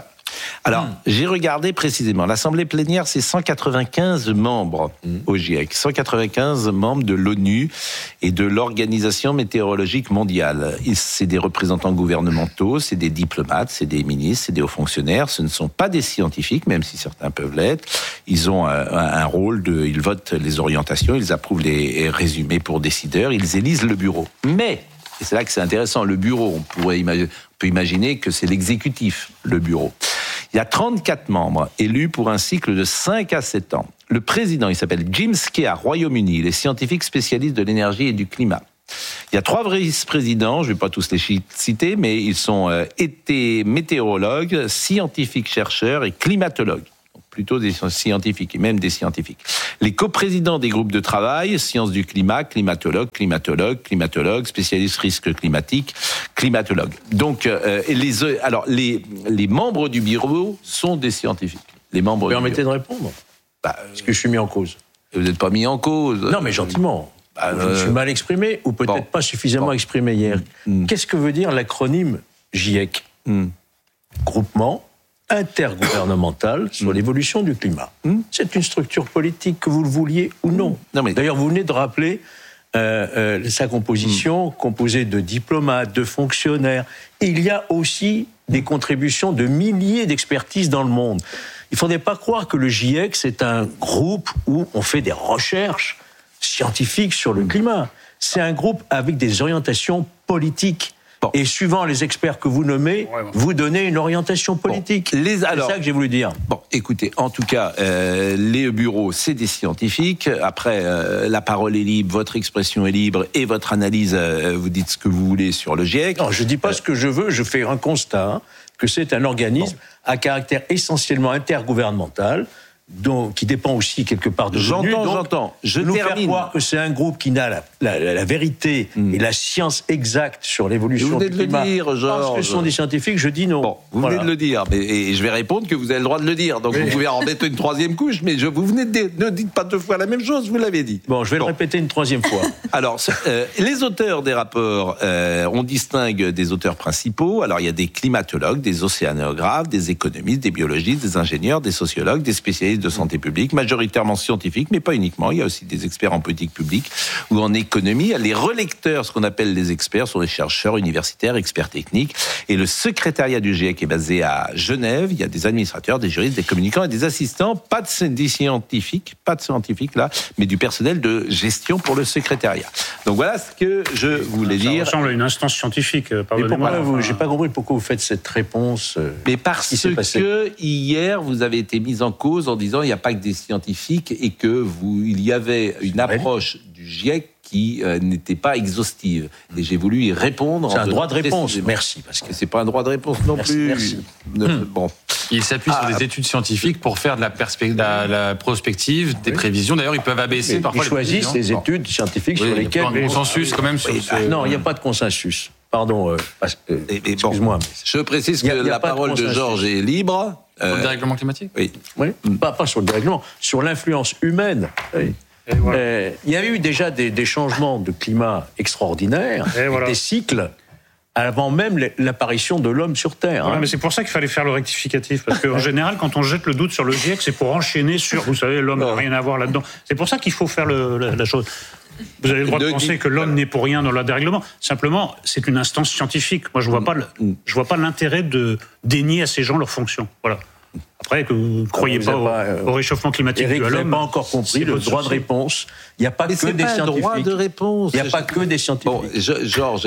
Alors, mmh. j'ai regardé précisément. L'Assemblée plénière, c'est cent quatre-vingt-quinze membres mmh. au GIEC. cent quatre-vingt-quinze membres de l'ONU et de l'Organisation météorologique mondiale. C'est des représentants gouvernementaux, c'est des diplomates, c'est des ministres, c'est des hauts fonctionnaires. Ce ne sont pas des scientifiques, même si certains peuvent l'être. Ils ont un, un rôle de... Ils votent les orientations, ils approuvent les résumés pour décideurs, ils élisent le bureau. Mais... Et c'est là que c'est intéressant. Le bureau, on pourrait imaginer, on peut imaginer que c'est l'exécutif, le bureau. Il y a trente-quatre membres élus pour un cycle de cinq à sept ans. Le président, il s'appelle Jim Skea, Royaume-Uni. Il est scientifique spécialiste de l'énergie et du climat. Il y a trois vice-présidents, je ne vais pas tous les citer, mais ils sont euh, été météorologues, scientifiques chercheurs et climatologues. Plutôt des scientifiques, et même des scientifiques. Les coprésidents des groupes de travail, sciences du climat, climatologues, climatologues, climatologues, spécialistes risques climatiques, climatologues. Donc, euh, les, alors, les, les membres du bureau sont des scientifiques. Les membres Vous permettez de répondre bah, Est-ce que je suis mis en cause? Vous n'êtes pas mis en cause. Non, mais gentiment. Bah, euh, je suis mal exprimé, ou peut-être bon. pas suffisamment bon. exprimé hier. Mm. Qu'est-ce que veut dire l'acronyme GIEC? mm. Groupement intergouvernemental sur mmh. l'évolution du climat. Mmh. C'est une structure politique, que vous le vouliez ou non. non mais... D'ailleurs, vous venez de rappeler euh, euh, sa composition, mmh. composée de diplomates, de fonctionnaires. Et il y a aussi des contributions de milliers d'expertises dans le monde. Il ne faudrait pas croire que le GIEC, c'est un groupe où on fait des recherches scientifiques sur le climat. C'est un groupe avec des orientations politiques. Bon. Et suivant les experts que vous nommez, ouais, bon. vous donnez une orientation politique. Bon. Les, alors, c'est ça que j'ai voulu dire. Bon, écoutez, en tout cas, euh, les bureaux, c'est des scientifiques. Après, euh, la parole est libre, votre expression est libre et votre analyse, euh, vous dites ce que vous voulez sur le GIEC. Non, je dis pas euh, ce que je veux, je fais un constat, hein, que c'est un organisme bon. à caractère essentiellement intergouvernemental, donc, qui dépend aussi quelque part de l'ONU. J'entends, donc, j'entends. Je nous termine. faire croire que c'est un groupe qui n'a la, la, la, la vérité mm. et la science exacte sur l'évolution du climat. Vous venez de le dire, Georges. Parce que ce sont des scientifiques, je dis non. Bon, vous voilà. venez de le dire, mais, et je vais répondre que vous avez le droit de le dire. Donc oui. vous pouvez en mettre une troisième couche, mais je, vous venez de dire, ne dites pas deux fois la même chose, vous l'avez dit. Bon, je vais bon. le répéter une troisième fois. Alors, euh, les auteurs des rapports, euh, on distingue des auteurs principaux. Alors, il y a des climatologues, des océanographes, des économistes, des biologistes, des ingénieurs, des sociologues, des spécialistes de santé publique, majoritairement scientifiques, mais pas uniquement. Il y a aussi des experts en politique publique ou en économie. Les relecteurs, ce qu'on appelle les experts, sont des chercheurs universitaires, experts techniques. Et le secrétariat du GIEC est basé à Genève. Il y a des administrateurs, des juristes, des communicants et des assistants. Pas de des scientifiques, pas de scientifiques là, mais du personnel de gestion pour le secrétariat. Donc voilà ce que je voulais ça dire. Ça ressemble à une instance scientifique. Mais pourquoi vous, j'ai pas compris pourquoi vous faites cette réponse. Mais parce que hier vous avez été mis en cause en disant il n'y a pas que des scientifiques et que vous, il y avait une approche du GIEC qui euh, n'était pas exhaustive. Et j'ai voulu y répondre. C'est un droit de réponse. Merci. Parce que c'est pas un droit de réponse non merci, plus. Merci. Hum. Bon. Il s'appuie ah, sur des études scientifiques pour faire de la, perspe- la, la prospective, des oui. prévisions. D'ailleurs, ils peuvent abaisser oui, parfois ils choisissent les études scientifiques oui, sur lesquelles... Il y a un consensus quand même sur oui, ce... ah, non, il n'y a pas de consensus. Pardon. Euh, parce, euh, et, et excuse-moi. Bon, je précise que y a, y a la parole de, de Georges est libre. Sur euh, le dérèglement climatique. Oui. oui. Mm. Pas, pas sur le dérèglement, sur l'influence humaine. Oui. Il voilà. euh, y a eu déjà des, des changements de climat extraordinaires, voilà. des cycles, avant même l'apparition de l'homme sur Terre. Voilà, hein. Mais c'est pour ça qu'il fallait faire le rectificatif, parce qu'en général, quand on jette le doute sur le GIEC, c'est pour enchaîner sur, vous savez, l'homme n'a rien à voir là-dedans. C'est pour ça qu'il faut faire le, la, la chose. Vous avez le droit de, de penser que l'homme n'est pour rien dans le dérèglement. Simplement, c'est une instance scientifique. Moi, je ne vois pas, le, je vois pas l'intérêt de dénier à ces gens leurs fonctions. Voilà. Après, que vous ne croyez pas, pas au, au réchauffement climatique Eric, de l'homme. Vous n'avez pas encore compris le droit de réponse. Il n'y a pas Mais que des pas scientifiques. Droit de réponse. Il n'y a pas que des scientifiques. Bon, je, Georges,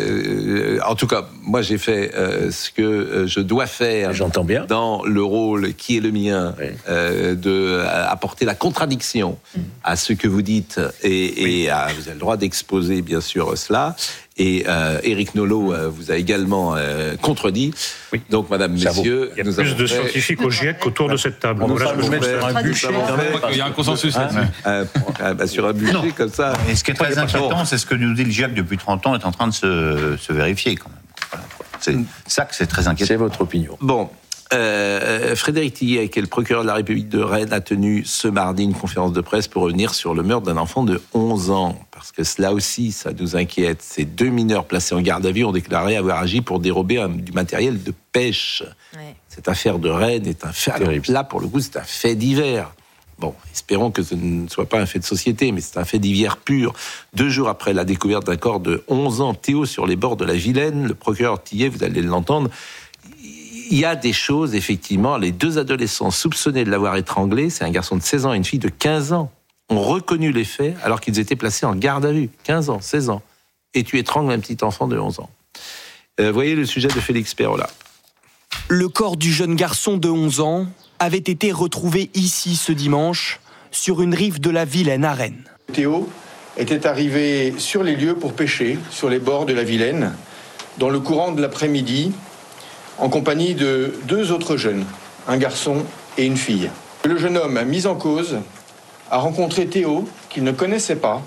euh, en tout cas, moi j'ai fait euh, ce que je dois faire. J'entends bien. Dans le rôle qui est le mien, oui. euh, de apporter la contradiction mmh. à ce que vous dites et, oui. et à, vous avez le droit d'exposer bien sûr cela. Et euh, Éric Nolot euh, vous a également euh, contredit. Oui. Donc, Madame, ça Messieurs, il y a nous plus avons de fait... scientifiques au GIEC qu'autour de cette table. On ne va pas nous mettre sur un bûcher. Il y a un consensus là-dessus. Euh, euh, bah, sur un bûcher non. comme ça. Et ce qui est très inquiétant, c'est ce que nous dit le GIEC depuis trente ans est en train de se, se vérifier quand même. Voilà. C'est ça que c'est très inquiétant. C'est votre opinion. Bon. Euh, Frédéric Tillet, qui est le procureur de la République de Rennes, a tenu ce mardi une conférence de presse pour revenir sur le meurtre d'un enfant de onze ans. Parce que cela aussi, ça nous inquiète. Ces deux mineurs placés en garde à vue ont déclaré avoir agi pour dérober un, du matériel de pêche. Ouais. Cette affaire de Rennes est un fait... Alors, là, pour le coup, c'est un fait divers. Bon, espérons que ce ne soit pas un fait de société, mais c'est un fait divers pur. Deux jours après la découverte d'un corps de onze ans, Théo, sur les bords de la Vilaine, le procureur Tillet, vous allez l'entendre, il y a des choses, effectivement. Les deux adolescents soupçonnés de l'avoir étranglé, c'est un garçon de seize ans et une fille de quinze ans, ont reconnu les faits alors qu'ils étaient placés en garde à vue. quinze ans, seize ans. Et tu étrangles un petit enfant de onze ans. Euh, voyez le sujet de Félix Perrola. Le corps du jeune garçon de onze ans avait été retrouvé ici ce dimanche, sur une rive de la Vilaine à Rennes. Théo était arrivé sur les lieux pour pêcher, sur les bords de la Vilaine, dans le courant de l'après-midi, en compagnie de deux autres jeunes, un garçon et une fille. Le jeune homme mis en cause a rencontré Théo, qu'il ne connaissait pas,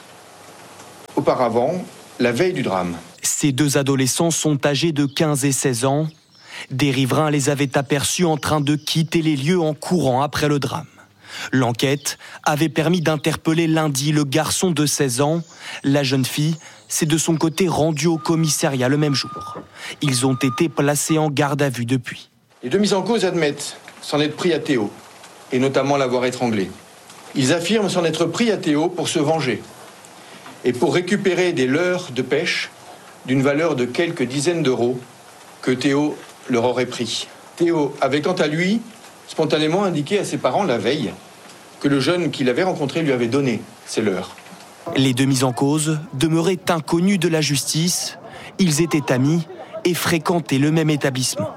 auparavant, la veille du drame. Ces deux adolescents sont âgés de quinze et seize ans. Des riverains les avaient aperçus en train de quitter les lieux en courant après le drame. L'enquête avait permis d'interpeller lundi le garçon de seize ans. La jeune fille s'est de son côté rendue au commissariat le même jour. Ils ont été placés en garde à vue depuis. Les deux mis en cause admettent s'en être pris à Théo, et notamment l'avoir étranglé. Ils affirment s'en être pris à Théo pour se venger et pour récupérer des leurres de pêche d'une valeur de quelques dizaines d'euros que Théo leur aurait pris. Théo avait quant à lui spontanément indiqué à ses parents la veille que le jeune qu'il avait rencontré lui avait donné ces leurres. Les deux mis en cause demeuraient inconnus de la justice. Ils étaient amis et fréquentaient le même établissement.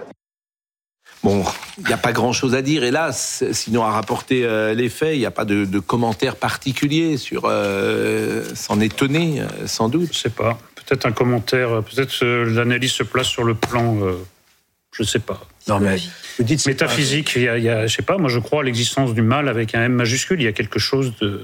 Bon, il n'y a pas grand-chose à dire, hélas, sinon à rapporter euh, les faits. Il n'y a pas de, de commentaires particuliers sur euh, s'en étonner, euh, sans doute. Je ne sais pas. Peut-être un commentaire, peut-être euh, l'analyse se place sur le plan, euh, je ne sais pas. Non, mais vous dites métaphysique, il y a, il y a, je sais pas, moi je crois à l'existence du mal avec un M majuscule. Il y a quelque chose de,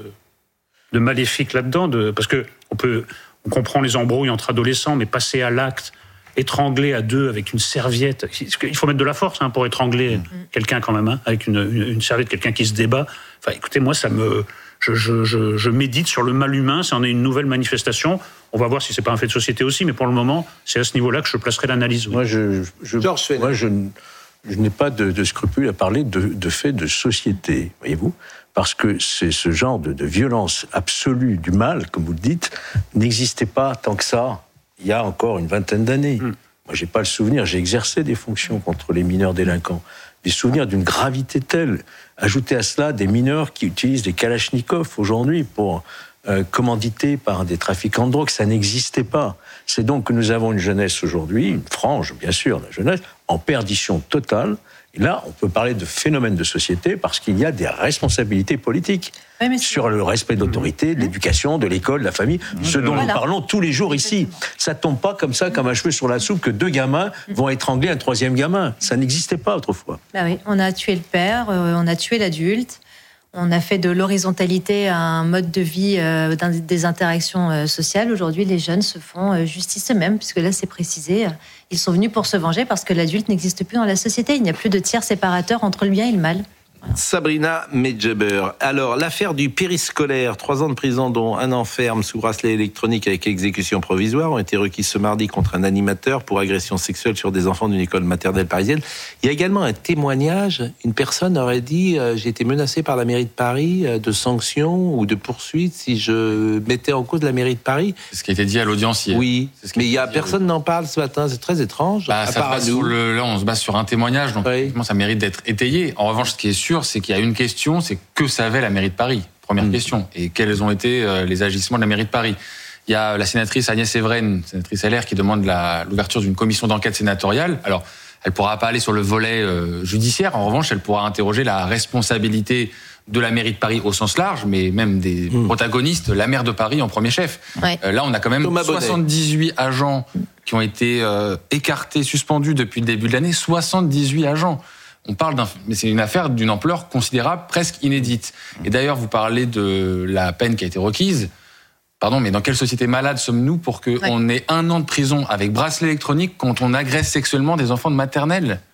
de maléfique là-dedans, de, parce que on peut, on comprend les embrouilles entre adolescents, mais passer à l'acte, étrangler à deux avec une serviette, il faut mettre de la force hein, pour étrangler mmh. quelqu'un quand même, hein, avec une, une, une serviette, quelqu'un qui se débat. Enfin, écoutez, moi ça me, je, je, je, je médite sur le mal humain. Ça en est une nouvelle manifestation. On va voir si c'est pas un fait de société aussi, mais pour le moment, c'est à ce niveau-là que je placerai l'analyse. Oui. Moi, je, je, je, moi, je, je n'ai pas de, de scrupule à parler de, de faits de société, voyez-vous, parce que c'est ce genre de, de violence absolue du mal, comme vous le dites, n'existait pas tant que ça il y a encore une vingtaine d'années. Mmh. Moi, j'ai pas le souvenir, j'ai exercé des fonctions contre les mineurs délinquants, des souvenirs d'une gravité telle. Ajoutez à cela des mineurs qui utilisent des kalachnikovs aujourd'hui pour euh, commanditer par des trafiquants de drogue, ça n'existait pas. C'est donc que nous avons une jeunesse aujourd'hui, une frange, bien sûr, de la jeunesse, en perdition totale. Et là, on peut parler de phénomène de société parce qu'il y a des responsabilités politiques oui, sur le respect de l'autorité, de l'éducation, de l'école, de la famille, mmh. ce dont voilà. nous parlons tous les jours ici. Ça tombe pas comme ça, comme un cheveu sur la soupe, que deux gamins vont étrangler un troisième gamin. Ça n'existait pas autrefois. Bah oui, on a tué le père, euh, on a tué l'adulte. On a fait de l'horizontalité un mode de vie, euh, des interactions euh, sociales. Aujourd'hui, les jeunes se font euh, justice eux-mêmes, puisque là, c'est précisé. Euh, ils sont venus pour se venger parce que l'adulte n'existe plus dans la société. Il n'y a plus de tiers séparateur entre le bien et le mal. Voilà. Sabrina Medjeber. Alors, l'affaire du périscolaire, trois ans de prison dont un an ferme sous bracelet électronique avec exécution provisoire, ont été requis ce mardi contre un animateur pour agression sexuelle sur des enfants d'une école maternelle parisienne. Il y a également un témoignage. Une personne aurait dit euh, « J'ai été menacé par la mairie de Paris euh, de sanctions ou de poursuites si je mettais en cause la mairie de Paris. » C'est ce qui a été dit à l'audience hier. Oui, mais il y a personne n'en parle ce matin. C'est très étrange. Bah, ça passe sur le, là, on se base sur un témoignage, donc oui. ça mérite d'être étayé. En revanche, ce qui est sûr, c'est qu'il y a une question, c'est que savait la mairie de Paris ? Première mmh. question. Et quels ont été euh, les agissements de la mairie de Paris ? Il y a la sénatrice Agnès Evren, sénatrice L R, qui demande la, l'ouverture d'une commission d'enquête sénatoriale. Alors, elle ne pourra pas aller sur le volet euh, judiciaire. En revanche, elle pourra interroger la responsabilité de la mairie de Paris au sens large, mais même des mmh. protagonistes, la maire de Paris en premier chef. Ouais. Euh, là, on a quand même Thomas soixante-dix-huit Bonnet. Agents qui ont été euh, écartés, suspendus depuis le début de l'année. soixante-dix-huit agents. On parle d'un, mais c'est une affaire d'une ampleur considérable, presque inédite. Et d'ailleurs, vous parlez de la peine qui a été requise. Pardon, mais dans quelle société malade sommes-nous pour qu'on ouais. ait un an de prison avec bracelet électronique quand on agresse sexuellement des enfants de maternelle ?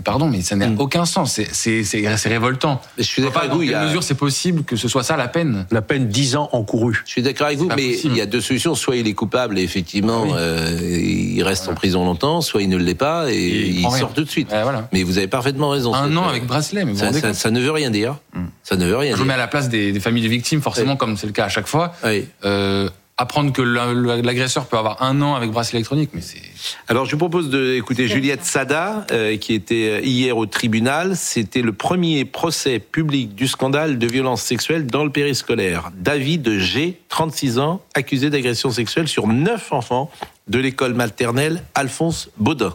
pardon, mais ça n'a mmh. aucun sens. C'est, c'est, c'est, c'est révoltant. Je suis d'accord avec vous. Dans quelle a... mesure c'est possible que ce soit ça la peine ? La peine dix ans encourus. Je suis d'accord avec vous, mais possible. Il y a deux solutions. Soit il est coupable et effectivement, oui. euh, il reste voilà. en prison longtemps, soit il ne l'est pas et, et il, il sort tout de suite. Euh, voilà. Mais vous avez parfaitement raison. Un an euh, avec bracelet, mais vous ça, ça, ça ne veut rien dire. Mmh. Ça ne veut rien Je dire. Je me mets à la place des, des familles de victimes, forcément, oui. comme c'est le cas à chaque fois. Oui. Euh, apprendre que l'agresseur peut avoir un an avec bracelet électronique, mais c'est... Alors, je vous propose d'écouter Juliette Sada, euh, qui était hier au tribunal. C'était le premier procès public du scandale de violence sexuelle dans le périscolaire. David G, trente-six ans, accusé d'agression sexuelle sur neuf enfants de l'école maternelle Alphonse Baudin.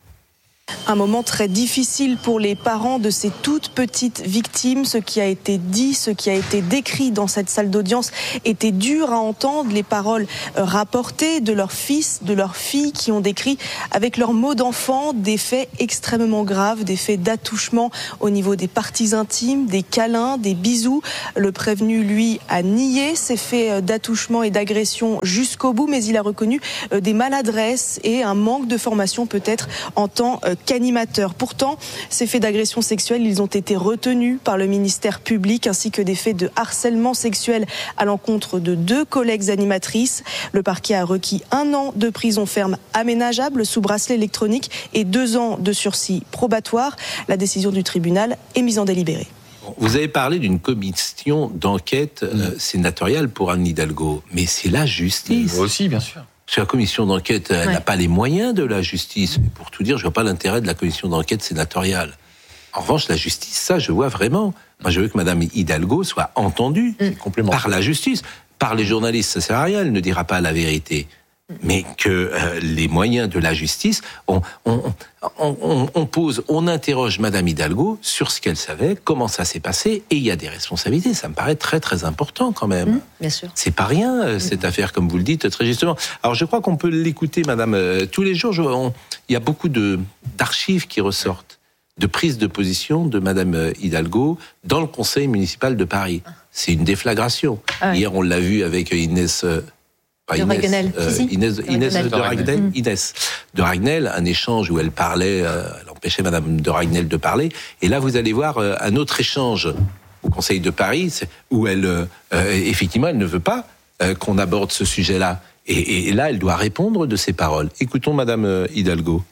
Un moment très difficile pour les parents de ces toutes petites victimes. Ce qui a été dit, ce qui a été décrit dans cette salle d'audience était dur à entendre. Les paroles rapportées de leurs fils, de leurs filles qui ont décrit avec leurs mots d'enfant des faits extrêmement graves, des faits d'attouchement au niveau des parties intimes, des câlins, des bisous. Le prévenu, lui, a nié ces faits d'attouchement et d'agression jusqu'au bout, mais il a reconnu des maladresses et un manque de formation peut-être en tant qu'animateur. Pourtant, ces faits d'agression sexuelle, ils ont été retenus par le ministère public, ainsi que des faits de harcèlement sexuel à l'encontre de deux collègues animatrices. Le parquet a requis un an de prison ferme aménageable sous bracelet électronique et deux ans de sursis probatoire. La décision du tribunal est mise en délibéré. Vous avez parlé d'une commission d'enquête euh, sénatoriale pour Anne Hidalgo, mais c'est la justice. Moi aussi, bien sûr. Parce que la commission d'enquête, elle ouais. n'a pas les moyens de la justice. Mais pour tout dire, je vois pas l'intérêt de la commission d'enquête sénatoriale. En revanche, la justice, ça, je vois vraiment. Moi, je veux que Madame Hidalgo soit entendue mmh. par la justice. Par les journalistes, ça sert à rien, elle ne dira pas la vérité. Mais que euh, les moyens de la justice, on, on, on, on, on pose, on interroge Madame Hidalgo sur ce qu'elle savait, comment ça s'est passé, et il y a des responsabilités. Ça me paraît très très important quand même. Mmh, bien sûr. C'est pas rien euh, cette mmh. affaire, comme vous le dites très justement. Alors je crois qu'on peut l'écouter, Madame, euh, tous les jours. Je, on, il y a beaucoup de d'archives qui ressortent, de prises de position de Madame Hidalgo dans le Conseil municipal de Paris. C'est une déflagration. Ah, Hier, on l'a vu avec Inès. Euh, De Raguenel. Euh, Inès, de Inès Raguenel. de Raguenel, Mmh. Inès de Raguenel, un échange où elle parlait, euh, elle empêchait Madame de Raguenel de parler. Et là, vous allez voir euh, un autre échange au Conseil de Paris où elle, euh, effectivement, elle ne veut pas euh, qu'on aborde ce sujet-là. Et, et, et là, elle doit répondre de ses paroles. Écoutons Madame Hidalgo.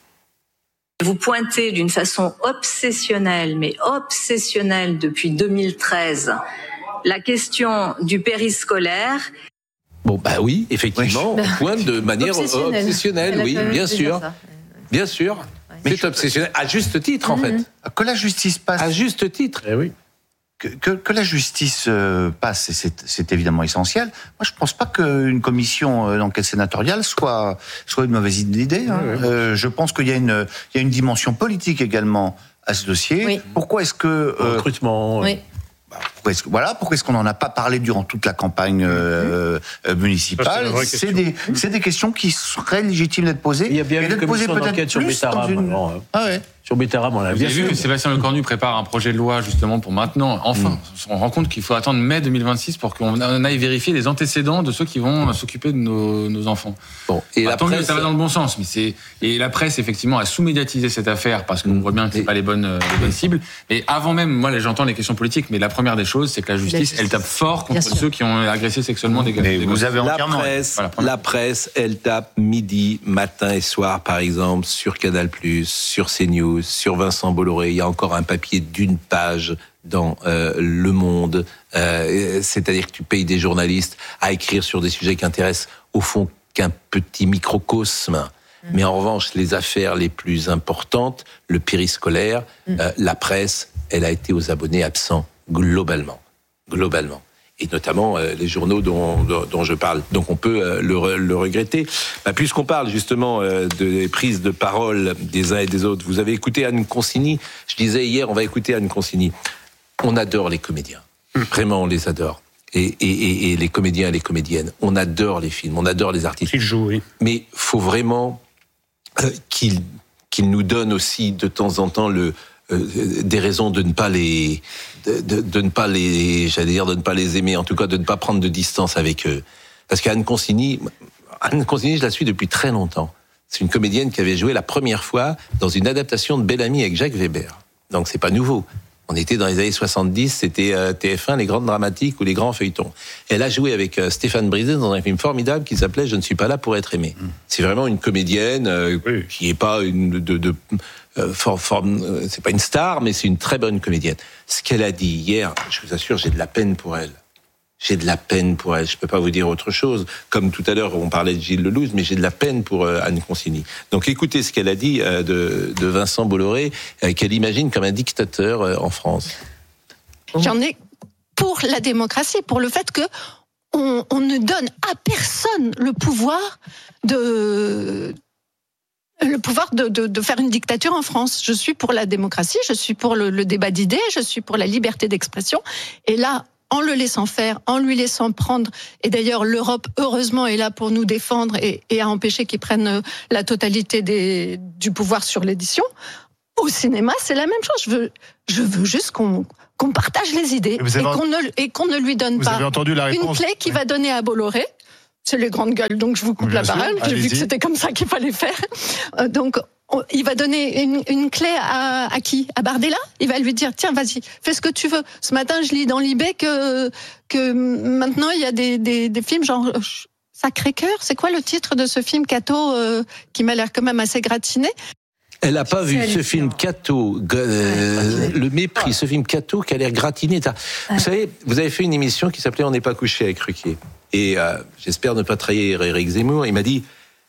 Vous pointez d'une façon obsessionnelle, mais obsessionnelle depuis deux mille treize, la question du périscolaire. Bon, bah oui, effectivement, oui. on pointe de manière obsessionnelle, obsessionnelle oui, bien sûr. Bien sûr. Mais c'est obsessionnel, à juste titre, en mmh. fait. Que la justice passe. À juste titre. Eh oui. Que, que, que la justice euh, passe, c'est, c'est évidemment essentiel. Moi, je ne pense pas qu'une commission d'enquête sénatoriale soit, soit une mauvaise idée. Hein. Oui, oui. Euh, je pense qu'il y a une, il y a une dimension politique également à ce dossier. Oui. Pourquoi est-ce que... Euh, recrutement... Oui. Pourquoi est-ce que, voilà, pourquoi est-ce qu'on n'en a pas parlé durant toute la campagne euh, euh, municipale? Ça, c'est, c'est, des, c'est des questions qui seraient légitimes d'être posées. Il y a bien une commission d'enquête sur Bétarab. Une... Hein. Ah ouais. Sur Bétarab, on l'a bien vu que Sébastien Lecornu prépare un projet de loi justement pour maintenant. Enfin, mmh. on se rend compte qu'il faut attendre mai deux mille vingt-six pour qu'on aille vérifier les antécédents de ceux qui vont s'occuper de nos, nos enfants. Bon, et bah, la tant presse... mieux, ça va dans le bon sens, mais c'est et la presse effectivement a sous-médiatisé cette affaire parce qu'on mmh. voit bien que c'est et... pas les bonnes, les bonnes cibles. Et avant même, moi, j'entends les questions politiques, mais la première des choses, c'est que la justice, elle tape fort contre ceux qui ont agressé sexuellement des gars. Vous avez la presse, voilà, la presse, elle tape midi, matin et soir, par exemple, sur Canal+, sur CNews, sur Vincent Bolloré. Il y a encore un papier d'une page dans euh, Le Monde. Euh, c'est-à-dire que tu payes des journalistes à écrire sur des sujets qui intéressent au fond qu'un petit microcosme. Mmh. Mais en revanche, les affaires les plus importantes, le périscolaire, mmh. euh, la presse, elle a été aux abonnés absents globalement. globalement, et notamment euh, les journaux dont, dont, dont je parle. Donc on peut euh, le, le regretter. Bah, puisqu'on parle justement euh, des prises de parole des uns et des autres, vous avez écouté Anne Consigny. Je disais hier, on va écouter Anne Consigny. On adore les comédiens. Vraiment, on les adore. Et, et, et, et les comédiens et les comédiennes. On adore les films, on adore les artistes. Ils jouent, oui. Mais il faut vraiment euh, qu'ils, qu'ils nous donnent aussi de temps en temps le... Euh, des raisons de ne pas les de, de, de ne pas les j'allais dire de ne pas les aimer, en tout cas de ne pas prendre de distance avec eux, parce qu'Anne Consigny Anne Consigny je la suis depuis très longtemps, C'est une comédienne qui avait joué la première fois dans une adaptation de Bel Ami avec Jacques Weber. Donc c'est pas nouveau. On était dans les années soixante-dix, c'était euh, T F un, les grandes dramatiques ou les grands feuilletons. Elle a joué avec euh, Stéphane Brisé dans un film formidable qui s'appelait Je ne suis pas là pour être aimé. Mmh. C'est vraiment une comédienne euh, oui. qui est pas une de, de euh, for, for, euh, c'est pas une star, mais c'est une très bonne comédienne. Ce qu'elle a dit hier, je vous assure, j'ai de la peine pour elle. J'ai de la peine pour elle. Je peux pas vous dire autre chose. Comme tout à l'heure, on parlait de Gilles Lelouch, mais j'ai de la peine pour euh, Anne Consigny. Donc, écoutez ce qu'elle a dit euh, de, de Vincent Bolloré, euh, qu'elle imagine comme un dictateur euh, en France. J'en ai pour la démocratie, pour le fait que on, on ne donne à personne le pouvoir de le pouvoir de, de, de faire une dictature en France. Je suis pour la démocratie, je suis pour le, le débat d'idées, je suis pour la liberté d'expression. Et là, en le laissant faire, en lui laissant prendre. Et d'ailleurs, l'Europe, heureusement, est là pour nous défendre et, et à empêcher qu'ils prennent la totalité des, du pouvoir sur l'édition. Au cinéma, c'est la même chose. Je veux, je veux juste qu'on, qu'on partage les idées et qu'on, ne, et qu'on ne lui donne vous pas avez entendu la une clé qui oui. va donner à Bolloré. C'est les grandes gueules, donc je vous coupe Bien la parole. J'ai vu que c'était comme ça qu'il fallait faire. Euh, donc, on, il va donner une, une clé à, à qui ? À Bardella ? Il va lui dire, tiens, vas-y, fais ce que tu veux. Ce matin, je lis dans Libé que, que maintenant, il y a des, des, des films genre Sacré-Cœur. C'est quoi le titre de ce film, Cato, euh, qui m'a l'air quand même assez gratiné ? Elle n'a pas vu ce film Cato, euh, le mépris, ce film Cato qui a l'air gratiné. Vous savez, vous avez fait une émission qui s'appelait On n'est pas couché avec Ruquier. Et euh, j'espère ne pas trahir Éric Zemmour. Il m'a dit,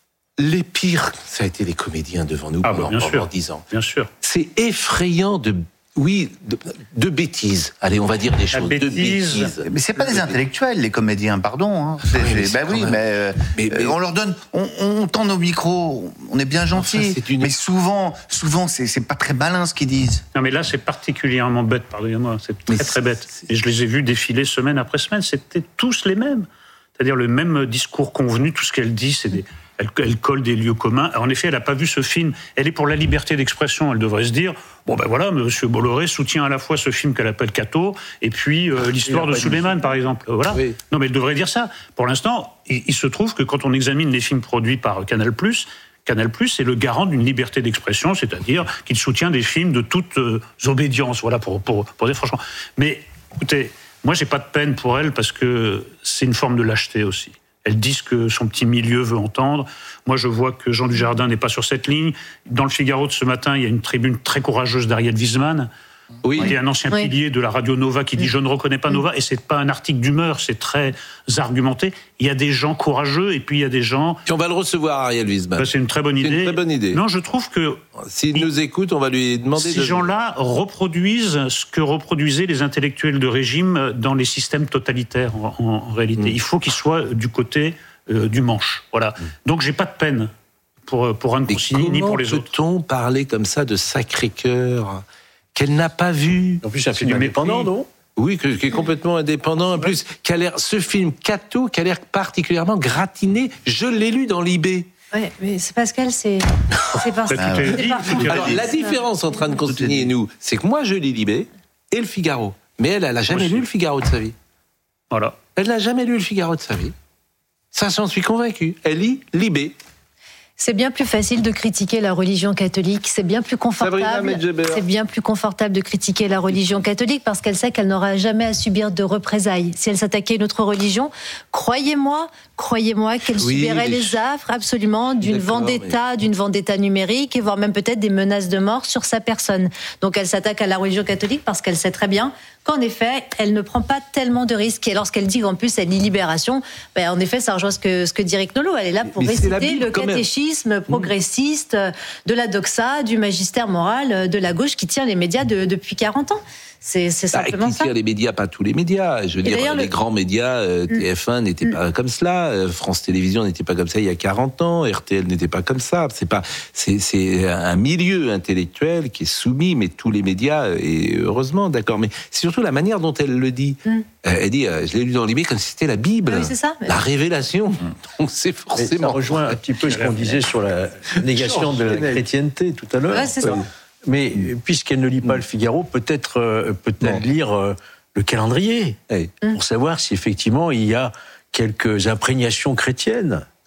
les pires, ça a été les comédiens devant nous ah pendant, bah, pendant dix ans. Bien sûr. C'est effrayant de... Oui, de, de bêtises. Allez, on va dire des choses. Bêtise. De bêtises. Mais c'est pas des intellectuels, les comédiens, pardon. Hein. C'est, ah oui, c'est, ben oui, mais, euh, mais, mais on leur donne, on, on tend nos micros, on est bien gentils. Enfin, une... Mais souvent, souvent, c'est, c'est pas très malin ce qu'ils disent. Non, mais là, c'est particulièrement bête, pardonnez-moi. C'est très, mais très bête. Et je les ai vus défiler semaine après semaine. C'était tous les mêmes. C'est-à-dire le même discours convenu. Tout ce qu'elle dit, c'est des. Elle, elle colle des lieux communs. En effet, elle n'a pas vu ce film. Elle est pour la liberté d'expression. Elle devrait se dire, bon ben voilà, Monsieur Bolloré soutient à la fois ce film qu'elle appelle Cato, et puis euh, l'histoire de Souleymane, par exemple. Voilà. Oui. Non, mais elle devrait dire ça. Pour l'instant, il, il se trouve que quand on examine les films produits par Canal+, Canal+, est le garant d'une liberté d'expression, c'est-à-dire qu'il soutient des films de toute euh, obédience. Voilà, pour, pour, pour dire franchement. Mais écoutez, moi, j'ai pas de peine pour elle parce que c'est une forme de lâcheté aussi. Elles disent ce que son petit milieu veut entendre. Moi, je vois que Jean Dujardin n'est pas sur cette ligne. Dans le Figaro de ce matin, il y a une tribune très courageuse d'Ariel Wiesmann. Oui. Il y a un ancien oui. pilier de la radio Nova qui dit « Je ne reconnais pas Nova ». Et c'est pas un article d'humeur, c'est très argumenté. Il y a des gens courageux et puis il y a des gens... Puis on va le recevoir, Ariel Wiesmann. Ben, c'est une très bonne idée. C'est une très bonne idée. Non, je trouve que... S'il il, nous écoute, on va lui demander... Ces de... gens-là reproduisent ce que reproduisaient les intellectuels de régime dans les systèmes totalitaires, en, en, en réalité. Mmh. Il faut qu'ils soient du côté... Euh, du manche, voilà. Mmh. Donc j'ai pas de peine pour pour Anne Consigny ni pour les autres. Comment peut-on parler comme ça de Sacré-Cœur qu'elle n'a pas vu? En plus, c'est un film indépendant, non? Oui, qui est complètement indépendant. En ouais. plus, qui a l'air, ce film Cato, qui a l'air particulièrement gratiné. Je l'ai lu dans Libé. Oui, mais c'est Pascal, c'est c'est parce ah, ouais. c'est par... Alors la différence entre Anne Consigny et nous, c'est que moi je lis Libé et le Figaro, mais elle, elle a jamais lu le Figaro de sa vie. Voilà. Elle n'a jamais lu le Figaro de sa vie. Ça, j'en suis convaincu. Elle lit Libé. C'est bien plus facile de critiquer la religion catholique. C'est bien plus confortable. C'est bien plus confortable de critiquer la religion catholique parce qu'elle sait qu'elle n'aura jamais à subir de représailles. Si elle s'attaquait à une autre religion, croyez-moi, croyez-moi qu'elle oui, subirait les... les affres absolument d'une D'accord, vendetta, mais... d'une vendetta numérique et voire même peut-être des menaces de mort sur sa personne. Donc elle s'attaque à la religion catholique parce qu'elle sait très bien qu'en effet, elle ne prend pas tellement de risques. Et lorsqu'elle dit qu'en plus elle lit Libération, ben en effet, ça rejoint ce que ce que dit Eric Nolot. Elle est là pour mais réciter Bible, le catéchisme progressiste de la doxa, du magistère moral de la gauche qui tient les médias de, depuis quarante ans. C'est, c'est simplement bah, qui ça. Tient les médias, pas tous les médias. Je veux Et dire, les le... grands médias, euh, T F un n'était mm. pas comme cela, euh, France Télévisions n'était pas comme ça il y a quarante ans, R T L n'était pas comme ça. C'est pas, c'est, c'est un milieu intellectuel qui est soumis, mais tous les médias, et heureusement, d'accord. Mais c'est surtout la manière dont elle le dit. Mm. Euh, elle dit, euh, je l'ai lu dans Libé comme si c'était la Bible, oui, c'est ça. la révélation. Mm. Donc c'est forcément. Ça rejoint un petit peu ce qu'on disait sur la négation de la chrétienté tout à l'heure. Ouais, c'est ça. Mais puisqu'elle ne lit pas le Figaro, peut-être euh, peut-elle lire euh, le calendrier hey. pour savoir si effectivement il y a quelques imprégnations chrétiennes.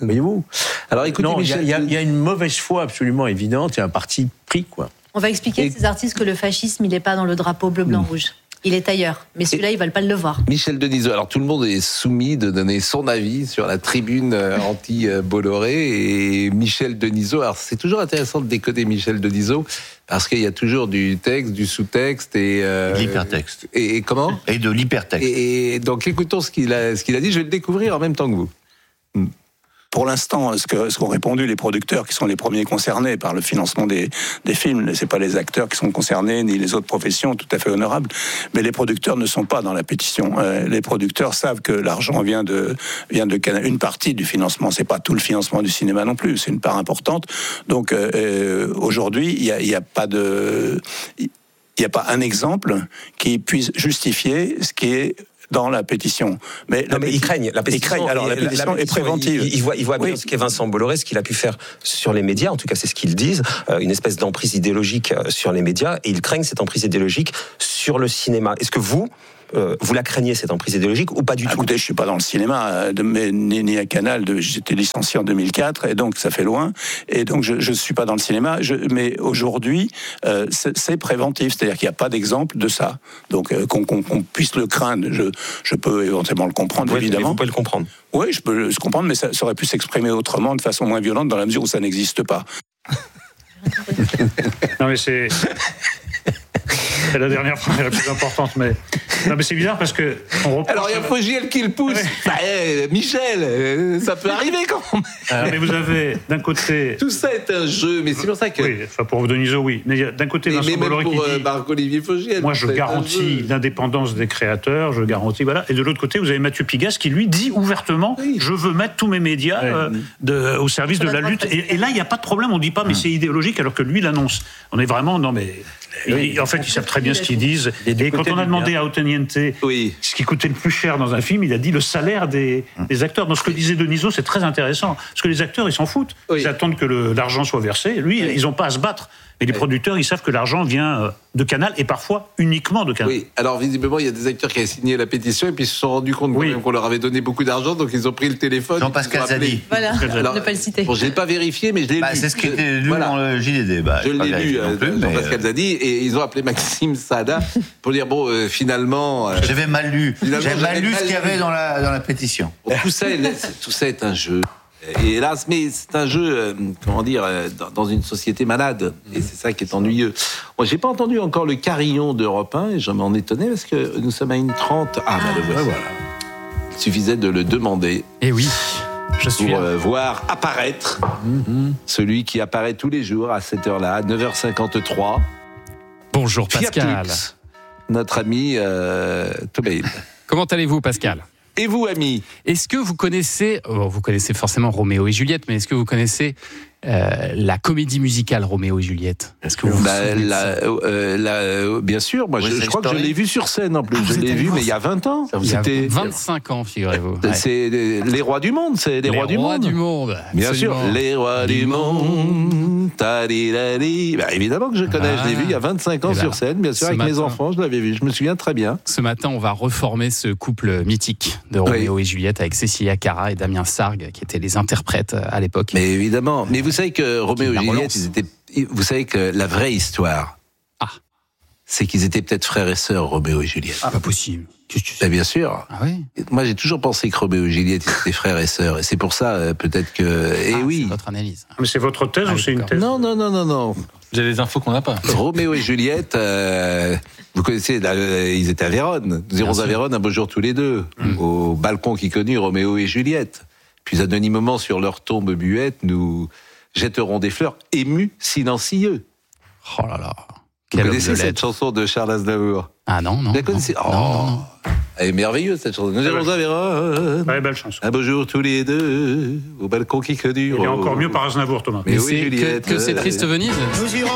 Voyez-vous. Alors écoutez, non, il Michel, y, y, y a une mauvaise foi absolument évidente, il y a un parti pris, quoi. On va expliquer Et... à ces artistes que le fascisme, il n'est pas dans le drapeau bleu, blanc, rouge. Il est ailleurs. Mais celui-là, ils ne veulent pas le voir. Michel Denisot, alors tout le monde est soumis de donner son avis sur la tribune anti-Bolloré. Et Michel Denisot, alors c'est toujours intéressant de décoder Michel Denisot, parce qu'il y a toujours du texte, du sous-texte et... Euh, de l'hypertexte. Et, et comment ? Et de l'hypertexte. Et, et donc écoutons ce qu'il a, ce qu'il a dit, je vais le découvrir en même temps que vous. Hmm. Pour l'instant, ce, que, ce qu'ont répondu les producteurs, qui sont les premiers concernés par le financement des, des films, c'est pas les acteurs qui sont concernés, ni les autres professions, tout à fait honorables, mais les producteurs ne sont pas dans la pétition. Euh, les producteurs savent que l'argent vient de, vient de Canal. Une partie du financement, c'est pas tout le financement du cinéma non plus, c'est une part importante. Donc euh, aujourd'hui, il y a, y a pas de, il n'y a pas un exemple qui puisse justifier ce qui est dans la pétition. Mais, non, mais péti... ils craignent. La pétition, ils craignent. Alors, la, pétition la, la pétition est préventive. Ils, ils voient, ils voient oui. bien ce qu'est Vincent Bolloré, ce qu'il a pu faire sur les médias, en tout cas c'est ce qu'ils disent, euh, une espèce d'emprise idéologique sur les médias, et ils craignent cette emprise idéologique sur le cinéma. Est-ce que vous, Euh, vous la craignez, cette emprise idéologique, ou pas du tout ? Écoutez, je suis pas dans le cinéma, euh, de, mais, ni, ni à Canal, de, j'étais licencié en deux mille quatre, et donc ça fait loin, et donc je, je suis pas dans le cinéma, je, mais aujourd'hui, euh, c'est, c'est préventif, c'est-à-dire qu'il n'y a pas d'exemple de ça. Donc euh, qu'on, qu'on, qu'on puisse le craindre, je, je peux éventuellement le comprendre, ouais, évidemment. Vous pouvez le comprendre. Oui, je peux le comprendre, mais ça, ça aurait pu s'exprimer autrement, de façon moins violente, dans la mesure où ça n'existe pas. Non mais c'est... C'est la dernière phrase la plus importante, mais non mais c'est bizarre parce que on reproche... Alors il y a Fogiel qui le pousse. Ouais. Bah, eh, Michel, ça peut arriver quand même. Alors, mais vous avez d'un côté tout ça est un jeu, mais c'est pour ça que oui, enfin pour Denisot oui, mais d'un côté mais, Vincent mais Bolloré pour, qui dit euh, Marc-Olivier Fogiel. Moi je garantis l'indépendance des créateurs, je garantis voilà, et de l'autre côté vous avez Mathieu Pigasse qui lui dit ouvertement oui. je veux mettre tous mes médias ouais. euh, de, au service de la lutte et, et là il n'y a pas de problème, on dit pas mais c'est idéologique alors que lui l'annonce. On est vraiment non mais oui, en fait, ils savent très bien ce qu'ils disent. Et quand on a demandé à Otoniente oui. ce qui coûtait le plus cher dans un film, il a dit le salaire des, des acteurs. Dans ce que disait Denisot, c'est très intéressant. Parce que les acteurs, ils s'en foutent. Oui. Ils attendent que le, l'argent soit versé. Lui, oui. ils n'ont pas à se battre. Mais les producteurs, ils savent que l'argent vient de Canal et parfois uniquement de Canal. Oui, alors visiblement, il y a des acteurs qui avaient signé la pétition et puis ils se sont rendus compte oui. qu'on leur avait donné beaucoup d'argent, donc ils ont pris le téléphone. Jean-Pascal Zadi. Voilà, alors, ne pas le citer. Bon, je ne l'ai pas vérifié, mais je l'ai bah, lu. C'est ce qui était lu voilà. dans le J D D. Bah, je l'ai lu, euh, plus, Jean-Pascal mais... Zadi, et ils ont appelé Maxime Saada pour dire, bon, euh, finalement... Euh, j'avais mal lu. J'avais mal lu ce qu'il y avait dans la, dans la pétition. Bon, tout, ça est, tout ça est un jeu. Et hélas, mais c'est un jeu, euh, comment dire, euh, dans une société malade. Et c'est ça qui est ennuyeux. Moi, j'ai pas entendu encore le carillon d'Europe un, et je m'en étonnais parce que nous sommes à une trente. Ah, bah, le voici. Voilà. Il suffisait de le demander. Et oui, je suis pour là. Euh, voir apparaître mm-hmm. celui qui apparaît tous les jours à cette heure-là, neuf heures cinquante-trois. Bonjour Pascal. Lux, notre ami euh, Tobaïd. Comment allez-vous, Pascal ? Et vous, ami ? Est-ce que vous connaissez, oh, vous connaissez forcément Roméo et Juliette, mais est-ce que vous connaissez euh, la comédie musicale Roméo et Juliette ? Est-ce que vous bah, vous souvenez la, euh, la, euh, bien sûr, moi oui, je, je crois que je l'ai vu sur scène en plus. Ah, je l'ai vu, mais il y a vingt ans. Ça vous C'était vingt-cinq ans, figurez-vous. C'est ouais. les rois du monde, c'est les, les rois, rois du monde. du monde. Bien absolument. sûr, les rois du, du monde. Tadilali. Bah, évidemment que je connais, ah. je l'ai vu il y a vingt-cinq ans ben, sur scène, bien sûr, avec matin, mes enfants, je l'avais vu, je me souviens très bien. Ce matin, on va reformer ce couple mythique de Roméo oui. et Juliette avec Cécilia Cara et Damien Sargue, qui étaient les interprètes à l'époque. Mais évidemment, mais vous savez que Roméo et Juliette, ils étaient, vous savez que la vraie histoire, ah. c'est qu'ils étaient peut-être frères et sœurs, Roméo et Juliette. Ah, pas possible. Ben bien sûr. Ah oui. Moi, j'ai toujours pensé que Roméo et Juliette étaient frères et sœurs, et c'est pour ça euh, peut-être que. Et ah, oui. C'est votre analyse. Mais c'est votre thèse ah, ou c'est une thèse ? Non, non, non, non, non. J'ai des infos qu'on n'a pas. Roméo et Juliette, euh, vous connaissez, là, ils étaient à Vérone. Nous irons à Vérone un beau jour tous les deux, mmh. au balcon qui connut Roméo et Juliette. Puis anonymement sur leur tombe muette, nous jetterons des fleurs émus, silencieux. Oh là là. Vous connaissez cette chanson de Charles Aznavour ? Ah non, non. Vous la connaissez ? Oh, non, non. Elle est merveilleuse cette chanson. Nous irons à Vérone. Ouais, belle chanson. Un beau jour tous les deux, au balcon qui connut. Il est encore mieux par Aznavour, Thomas. Mais, Mais oui, Juliette. Que, que c'est triste Venise.